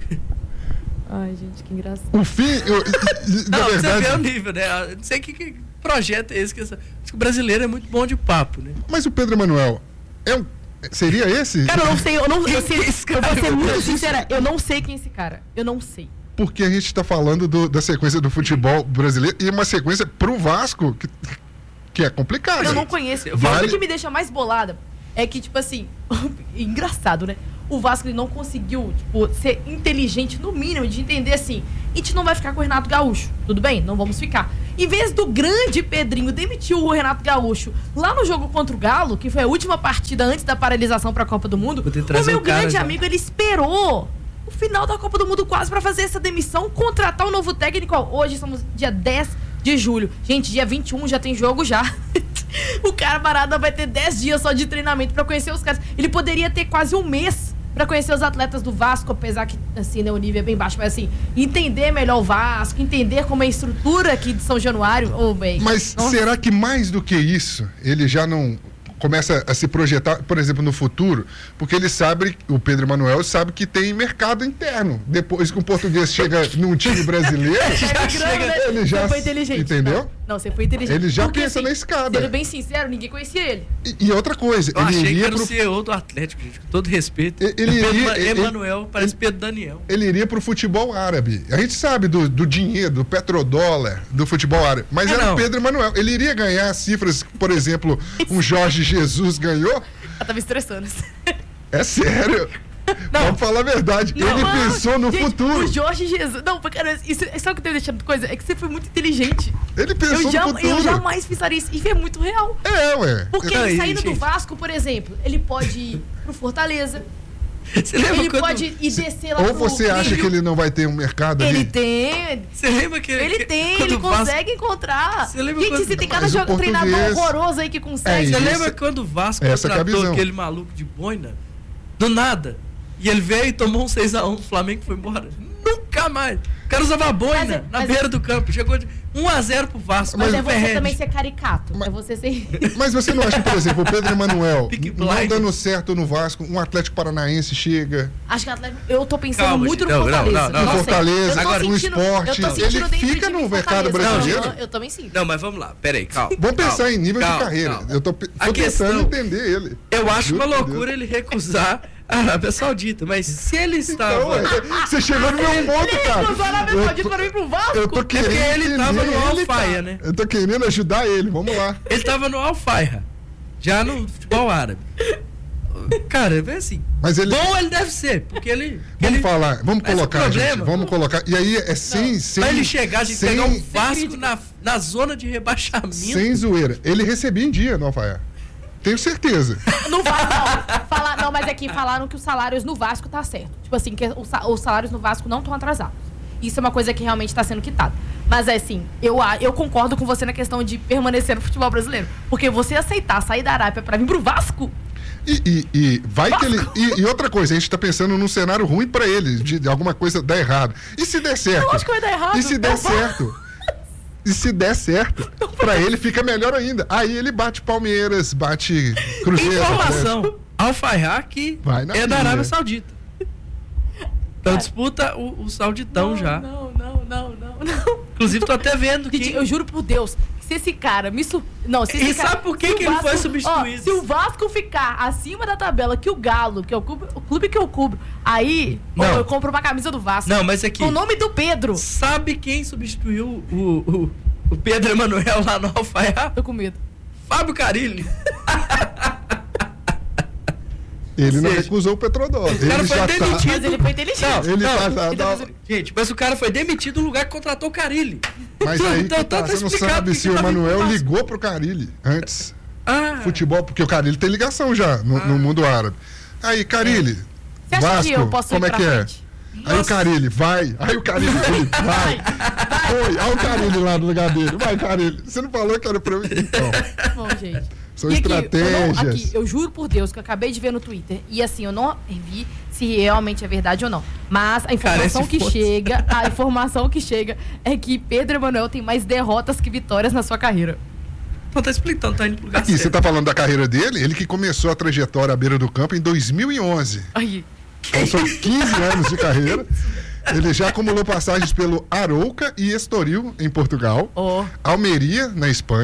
C: Ai, gente, que engraçado.
A: O fim, eu, na
B: não,
A: verdade...
B: você vê o nível, né? Eu não sei que, que projeto é esse. Que essa... Acho que o brasileiro é muito bom de papo, né?
A: Mas o Pedro Emanuel é um... seria esse?
C: Cara, eu não sei, eu não eu sei, eu vou ser muito sincera, eu não sei quem é esse cara. Eu não sei.
A: porque a gente está falando do, da sequência do futebol brasileiro e uma sequência pro Vasco que, que é complicada.
C: Eu não conheço.
A: Vale...
C: O que me deixa mais bolada é que, tipo assim, engraçado, né? O Vasco ele não conseguiu, tipo, ser inteligente no mínimo, de entender assim, a gente não vai ficar com o Renato Gaúcho, tudo bem? Não vamos ficar. Em vez do grande Pedrinho demitir o Renato Gaúcho lá no jogo contra o Galo, que foi a última partida antes da paralisação para a Copa do Mundo, o meu o grande já. amigo, ele esperou o final da Copa do Mundo quase para fazer essa demissão, contratar um novo técnico. Hoje estamos dia dez de julho. Gente, dia vinte e um já tem jogo já. O cara parado vai ter dez dias só de treinamento para conhecer os caras. Ele poderia ter quase um mês para conhecer os atletas do Vasco, apesar que, assim, né, o nível é bem baixo, mas assim, entender melhor o Vasco, entender como é a estrutura aqui de São Januário, oh, bem.
A: Mas
C: Nossa.
A: Será que mais do que isso, ele já não começa a se projetar, por exemplo, no futuro? Porque ele sabe, o Pedro Emanuel sabe que tem mercado interno. Depois que um português chega num time brasileiro,
C: já chega,
A: ele já
C: você foi inteligente.
A: Entendeu?
C: Não, não, você foi inteligente.
A: Ele já
C: Porque,
A: pensa
C: assim,
A: na escada.
C: Sendo bem sincero, ninguém conhecia ele.
A: E, e outra coisa,
B: eu
A: ele
B: achei
A: iria
B: que era
A: pro...
B: o C E O do Atlético, gente, com todo respeito.
A: Ele, ele iria,
B: Pedro Emanuel, ele, parece
A: ele,
B: Pedro Daniel.
A: Ele iria pro futebol árabe. A gente sabe do, do dinheiro, do petrodólar, do futebol árabe. Mas é era
B: não.
A: o Pedro Emanuel. Ele iria ganhar cifras, por exemplo, um Jorge Jesus ganhou.
C: Eu tava estressando.
A: É sério. Não. Vamos falar a verdade.
C: Não,
A: ele
C: mano,
A: pensou no
C: gente,
A: futuro.
C: O Jorge Jesus. Não, cara, isso, sabe o que tem me deixando coisa? É que você foi muito inteligente.
A: Ele pensou
C: eu já,
A: no futuro.
C: Eu jamais pensaria isso. E é muito real.
A: É, ué.
C: Porque
A: Aí,
C: ele saindo
A: gente.
C: do Vasco, por exemplo, ele pode ir pro Fortaleza.
B: Você lembra
C: ele
B: quando...
C: pode ir descer lá
A: Ou
C: pro
A: você acha
C: Grêmio.
A: que ele não vai ter um mercado
C: Ele
A: ali?
C: tem.
B: Você lembra que
C: Ele
B: que,
C: tem, ele consegue
B: Vasco...
C: encontrar.
B: Você lembra
C: Gente,
B: quando...
C: se tem cada
A: Mas o
C: jogo treinador
A: português-
C: horroroso aí que consegue.
A: É
B: Você
A: isso.
B: lembra quando o Vasco
A: Essa que é a
B: contratou
A: visão.
B: aquele maluco de boina? Do nada. E ele veio e tomou um seis a um do Flamengo e foi embora. Nunca mais. O cara usava boina
C: Mas é-
B: na
C: mas
B: beira
C: é-
B: do campo. Chegou de um a zero pro Vasco.
C: Mas
B: Mas
C: é
B: o
C: você
B: Ferretti.
C: também ser caricato. É você ser.
A: Mas você não acha que, por exemplo, o Pedro Emanuel,
B: Peaky
A: não
B: Blinders.
A: dando certo no Vasco, um Atlético Paranaense chega,
C: Acho que o Atlético. Eu tô pensando
B: Calma,
C: muito
B: gente.
C: no
B: Não, não,
C: Fortaleza.
B: não, não.
C: Não sei.
A: Fortaleza,
C: Eu tô
A: agora, no
C: sentindo-
A: esporte,
C: eu tô sentindo
A: ele
C: dentro
A: fica
C: de mim
A: no mercado
C: Fortaleza.
A: brasileiro.
C: Eu, eu também sim.
B: Não, mas vamos lá. Pera aí, calma.
A: Vamos
B: calma,
A: pensar em nível
B: calma,
A: de carreira.
B: calma.
A: Eu tô, pe-
B: A
A: tô
B: questão-
A: tentando entender ele.
B: Eu acho
A: Juro
B: uma
A: por
B: loucura
A: Deus.
B: ele recusar a Arábia Saudita, mas se ele estava...
A: Então, ué, você chegou no meu ponto, cara.
C: Ele usou a Arábia
A: Eu
C: Saudita
A: tô-
C: para vir pro Vasco.
A: Eu tô querendo
B: porque ele
A: entender
B: tava no
A: ele,
B: Al-Faya,
A: cara.
B: né?
A: Eu tô querendo ajudar ele, vamos lá.
B: Ele tava no Al-Faya, já no futebol árabe. Cara, é assim.
A: Mas ele...
B: Bom ele deve ser, porque ele...
A: Vamos
B: ele,
A: falar, vamos
B: Mas o
A: colocar,
B: problema-
A: gente, vamos colocar. E aí é sem,
B: Não,
A: sem,
B: pra ele chegar, a gente
A: sem,
B: pegar um Vasco na, na zona de rebaixamento.
A: sem zoeira. Ele recebia em dia no Alfaia. Tenho certeza.
C: No Vasco, não. Falar, não, mas aqui falaram que os salários no Vasco tá certo. Tipo assim, que os, sa- os salários no Vasco não estão atrasados. Isso é uma coisa que realmente está sendo quitada. Mas é assim, eu, a- eu concordo com você na questão de permanecer no futebol brasileiro. Porque você aceitar sair da Arábia pra vir pro Vasco,
A: E, e, e vai que ele. E, e outra coisa, a gente tá pensando num cenário ruim pra ele, de, de alguma coisa dar errado. E se der certo?
C: eu acho que vai dar errado.
A: E se der
C: Eu vou-
A: certo? E se der certo, pra ele fica melhor ainda. Aí ele bate Palmeiras, bate Cruzeiro.
B: Informação. Al-Faya que
A: Vai na
B: é da
A: pilha.
B: Arábia Saudita. Então disputa o, o Sauditão
C: não,
B: já.
C: Não, não, não, não, não.
B: Inclusive, tô até vendo que...
C: Gente, eu juro por Deus, se esse cara me su... Não, se
B: E
C: esse cara...
B: sabe por que
C: se o
B: que ele foi
C: Vasco-
B: substituído?
C: Ó, se o Vasco ficar acima da tabela que o Galo, que é o clube, o clube que eu cubro, aí ó,
B: Não.
C: eu compro uma camisa do Vasco.
B: Não, mas aqui...
C: Com o nome do Pedro.
B: Sabe quem substituiu o, o, o Pedro Emanuel lá no Al-Faya?
C: Tô com medo.
B: Fábio Carilli.
A: Ele não
B: seja,
A: recusou o petrodólar.
B: O cara
A: Ele
B: foi
A: já
B: demitido.
C: Mas ele foi inteligente.
B: Não,
A: Ele
B: não,
A: tá- tá-
B: então,
A: tá-
B: Gente, mas o cara foi demitido no lugar que contratou o Carilli.
A: Mas aí
B: Então,
A: que tá,
B: tá
A: você não
B: explicado
A: sabe
B: que
A: se
B: que
A: o
B: tá vindo
A: Emanuel
B: pro Vasco.
A: ligou pro Carilli antes.
B: Ah,
A: Futebol, porque o Carilli tem ligação já no, no mundo árabe. Aí, Carilli,
C: Você acha
A: Vasco,
C: que eu posso
A: como
C: ir
A: é
C: pra
A: que é?
C: frente?
A: Aí o Carilli, vai. Aí o Carilli, ele vai. Foi, olha o Carilli lá no lugar dele. Vai, Carilli. Você não falou que era pra mim? Então,
C: Bom, gente.
A: são
C: E aqui, eu não-
A: estratégias.
C: aqui, eu juro por Deus que eu acabei de ver no Twitter. E assim, eu não vi se realmente é verdade ou não. Mas a informação
B: Cara,
C: que
B: esse
C: chega, a informação que chega é que Pedro Emanuel tem mais derrotas que vitórias na sua carreira.
B: Então tá explicando, tá indo pro lugar
A: Aqui, você
B: certo.
A: tá falando da carreira dele? Ele que começou a trajetória à beira do campo em dois mil e onze.
C: Aí.
A: Então são quinze anos de carreira. Ele já acumulou passagens pelo Arouca e Estoril, em Portugal.
C: Ó.
A: Almeria, na Espanha.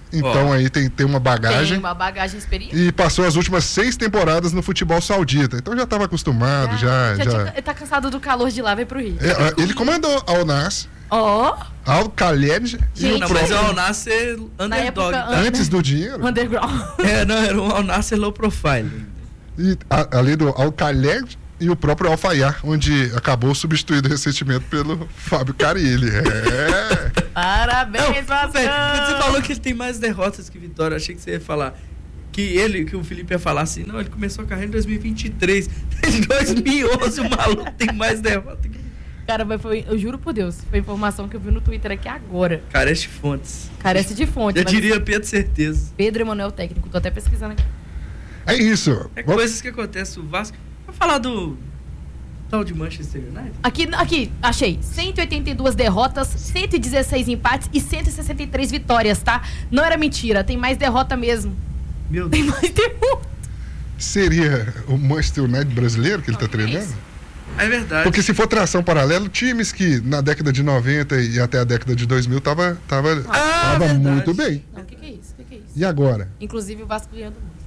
A: Então
C: oh.
A: aí tem, tem uma bagagem.
C: Tem uma bagagem experiente.
A: E passou as últimas seis temporadas no futebol saudita. Então já estava acostumado, já.
C: já,
A: já...
C: Tinha, ele tá cansado do calor de lá, vai pro Rio.
A: É, ele comandou Al Nassr.
C: Ó. Oh.
A: Al Khaled e o
B: não,
A: próprio...
B: mas o Al Nassr underdog.
C: Época,
A: antes do dinheiro?
C: Underground.
B: É, não, era um Al Nassr low profile.
A: E a, ali do Al Khaled e o próprio Al Fayar, onde acabou substituído recentemente pelo Fábio Carilli. É.
C: Parabéns, Vasco!
B: Você falou que ele tem mais derrotas que vitória. Eu achei que você ia falar que ele, que o Felipe ia falar assim, não, ele começou a carreira em dois mil e vinte e três. Em dois mil e onze o maluco tem mais derrotas que...
C: Cara, mas foi, eu juro por Deus, foi informação que eu vi no Twitter aqui agora.
B: Carece de fontes.
C: Carece de fontes.
B: Eu diria Pedro Certeza.
C: Pedro Emanuel técnico, tô até pesquisando aqui.
A: É isso.
B: É coisas que acontecem. O Vasco... Vou falar do tal de Manchester United.
C: Aqui, aqui, achei. cento e oitenta e duas derrotas, cento e dezesseis empates e cento e sessenta e três vitórias, tá? Não era mentira, tem mais derrota mesmo.
B: Meu Deus.
C: Tem mais derrota.
A: Seria o Manchester United brasileiro que ele tá treinando?
B: É verdade.
A: Porque se for tração paralela, times que na década de noventa e até a década de dois mil tava, tava,
C: ah,
A: tava muito bem.
C: Não, o que, que é isso? O que, que é isso?
A: E agora?
C: Inclusive o Vasco ganhando muito.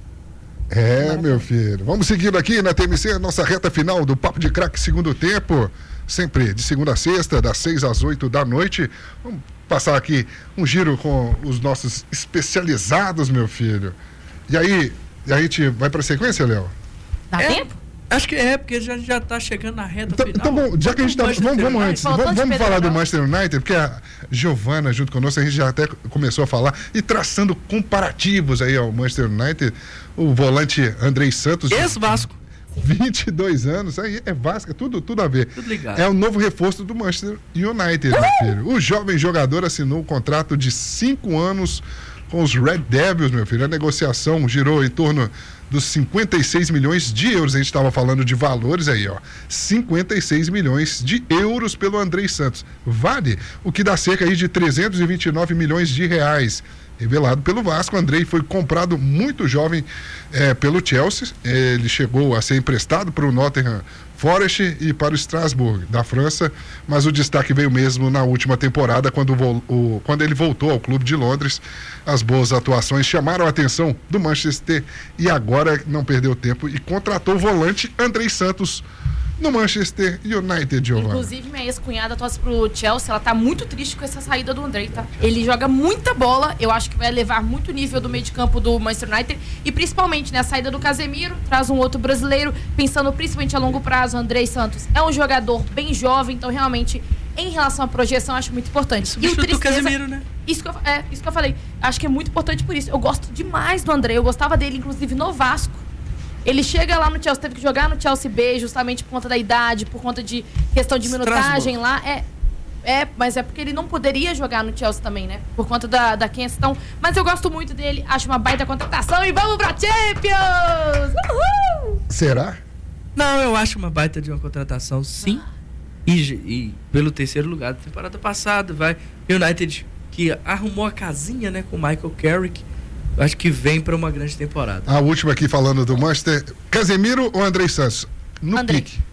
A: É, meu filho. Vamos seguindo aqui na T M C, nossa reta final do Papo de Craque segundo tempo. Sempre de segunda a sexta, das seis às oito da noite. Vamos passar aqui um giro com os nossos especializados, meu filho. E aí, a gente vai pra sequência, Léo?
C: Dá
B: é,
C: tempo?
B: Acho que é, porque já, já tá chegando na reta
A: então,
B: final.
A: Então, bom, já que a gente tá... Vamos, vamos antes. Vamos, vamos falar do Manchester United, porque a Giovana, junto conosco, a gente já até começou a falar e traçando comparativos aí ao Manchester United. O volante Andrei Santos.
B: Ex-Vasco.
A: vinte e dois anos, aí é Vasco, é tudo, tudo a ver.
B: Tudo ligado.
A: É o novo reforço do Manchester United, meu filho. O jovem jogador assinou um contrato de cinco anos com os Red Devils, meu filho. A negociação girou em torno dos cinquenta e seis milhões de euros. A gente estava falando de valores aí, ó. cinquenta e seis milhões de euros pelo Andrei Santos. Vale o que dá cerca aí de trezentos e vinte e nove milhões de reais. Revelado pelo Vasco, Andrei foi comprado muito jovem é, pelo Chelsea. Ele chegou a ser emprestado para o Nottingham Forest e para o Strasbourg, da França, mas o destaque veio mesmo na última temporada, quando, o, quando ele voltou ao clube de Londres. As boas atuações chamaram a atenção do Manchester e agora não perdeu tempo e contratou o volante Andrei Santos no Manchester United, Giovana.
C: Inclusive, minha ex-cunhada torce pro Chelsea, ela tá muito triste com essa saída do Andrei, tá? Ele joga muita bola, eu acho que vai elevar muito o nível do meio de campo do Manchester United e principalmente, né, a saída do Casemiro, traz um outro brasileiro, pensando principalmente a longo prazo, Andrei Santos é um jogador bem jovem, então realmente, em relação à projeção, acho muito importante.
B: Substituto
C: e o tristeza,
B: Casemiro, né?
C: Isso que, eu, é, isso que eu falei, acho que é muito importante por isso. Eu gosto demais do Andrei, eu gostava dele, inclusive, no Vasco. Ele chega lá no Chelsea, teve que jogar no Chelsea B, justamente por conta da idade, por conta de questão de minutagem lá. É, é, mas é porque ele não poderia jogar no Chelsea também, né? Por conta da, da questão. Mas eu gosto muito dele, acho uma baita contratação e vamos pra Champions! Uhul!
A: Será?
B: Não, eu acho uma baita de uma contratação, sim. Ah. E, e pelo terceiro lugar da temporada passada, vai. United, que arrumou a casinha, né, com o Michael Carrick. Eu acho que vem para uma grande temporada.
A: A última aqui falando do Manchester, Casemiro ou Andrei Santos? No
C: Andrei.
A: pique.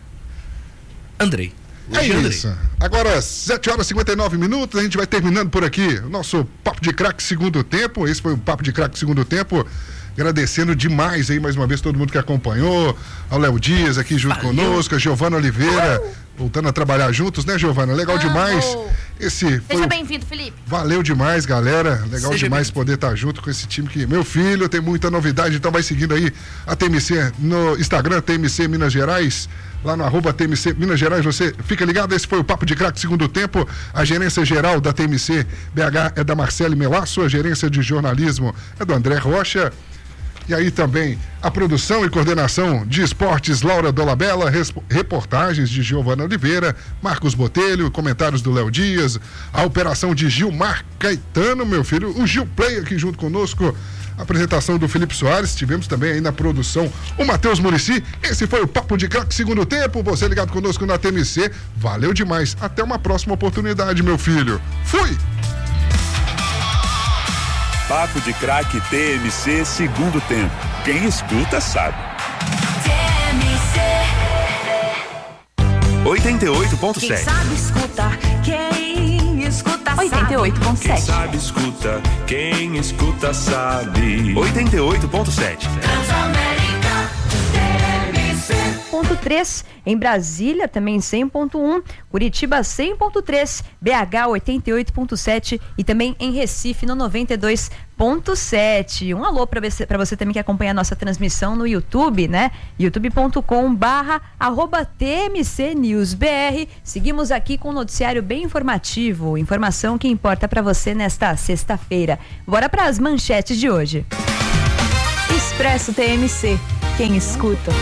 B: Andrei.
A: É isso. Agora, sete horas e cinquenta e nove minutos, a gente vai terminando por aqui o nosso Papo de Craque segundo tempo. Esse foi o Papo de Craque segundo tempo. Agradecendo demais aí, mais uma vez, todo mundo que acompanhou. Ao Léo Dias aqui junto Valeu. conosco, a Giovana Oliveira, uh! voltando a trabalhar juntos, né, Giovana? Legal ah, demais. Oh. Esse
C: Seja bem-vindo, Felipe.
A: Valeu demais, galera. Legal
C: Seja
A: demais poder estar junto com esse time que, meu filho, tem muita novidade, então vai seguindo aí a T M C no Instagram, T M C Minas Gerais. Lá no arroba T M C Minas Gerais, você fica ligado, esse foi o Papo de Craque segundo tempo. A gerência geral da T M C B H é da Marcele Melasso, a gerência de jornalismo é do André Rocha. E aí também a produção e coordenação de esportes Laura Dolabella, reportagens de Giovana Oliveira, Marcos Botelho, comentários do Léo Dias, a operação de Gilmar Caetano, meu filho, o Gil Play aqui junto conosco, a apresentação do Felipe Soares, tivemos também aí na produção o Matheus Muricy. Esse foi o Papo de Craque segundo tempo, você ligado conosco na T M C, valeu demais, até uma próxima oportunidade, meu filho, fui!
H: Papo de Craque T M C segundo tempo. Quem escuta sabe. T M C oitenta e oito ponto sete.
M: Quem sabe escutar, quem escuta
I: escuta oitenta e oito ponto
L: Quem
I: sete.
L: sabe escuta, quem escuta sabe.
D: oitenta e oito ponto sete.
M: Ponto três, em Brasília também cem ponto um, Curitiba cem ponto três, B H oitenta e oito ponto sete e também em Recife no noventa e dois ponto sete. Um alô para você, para você também que acompanha a nossa transmissão no YouTube, né? youtube ponto com barra arroba T M C News B R. Seguimos aqui com um noticiário bem informativo, informação que importa para você nesta sexta-feira. Bora para as manchetes de hoje.
I: Expresso T M C. Quem escuta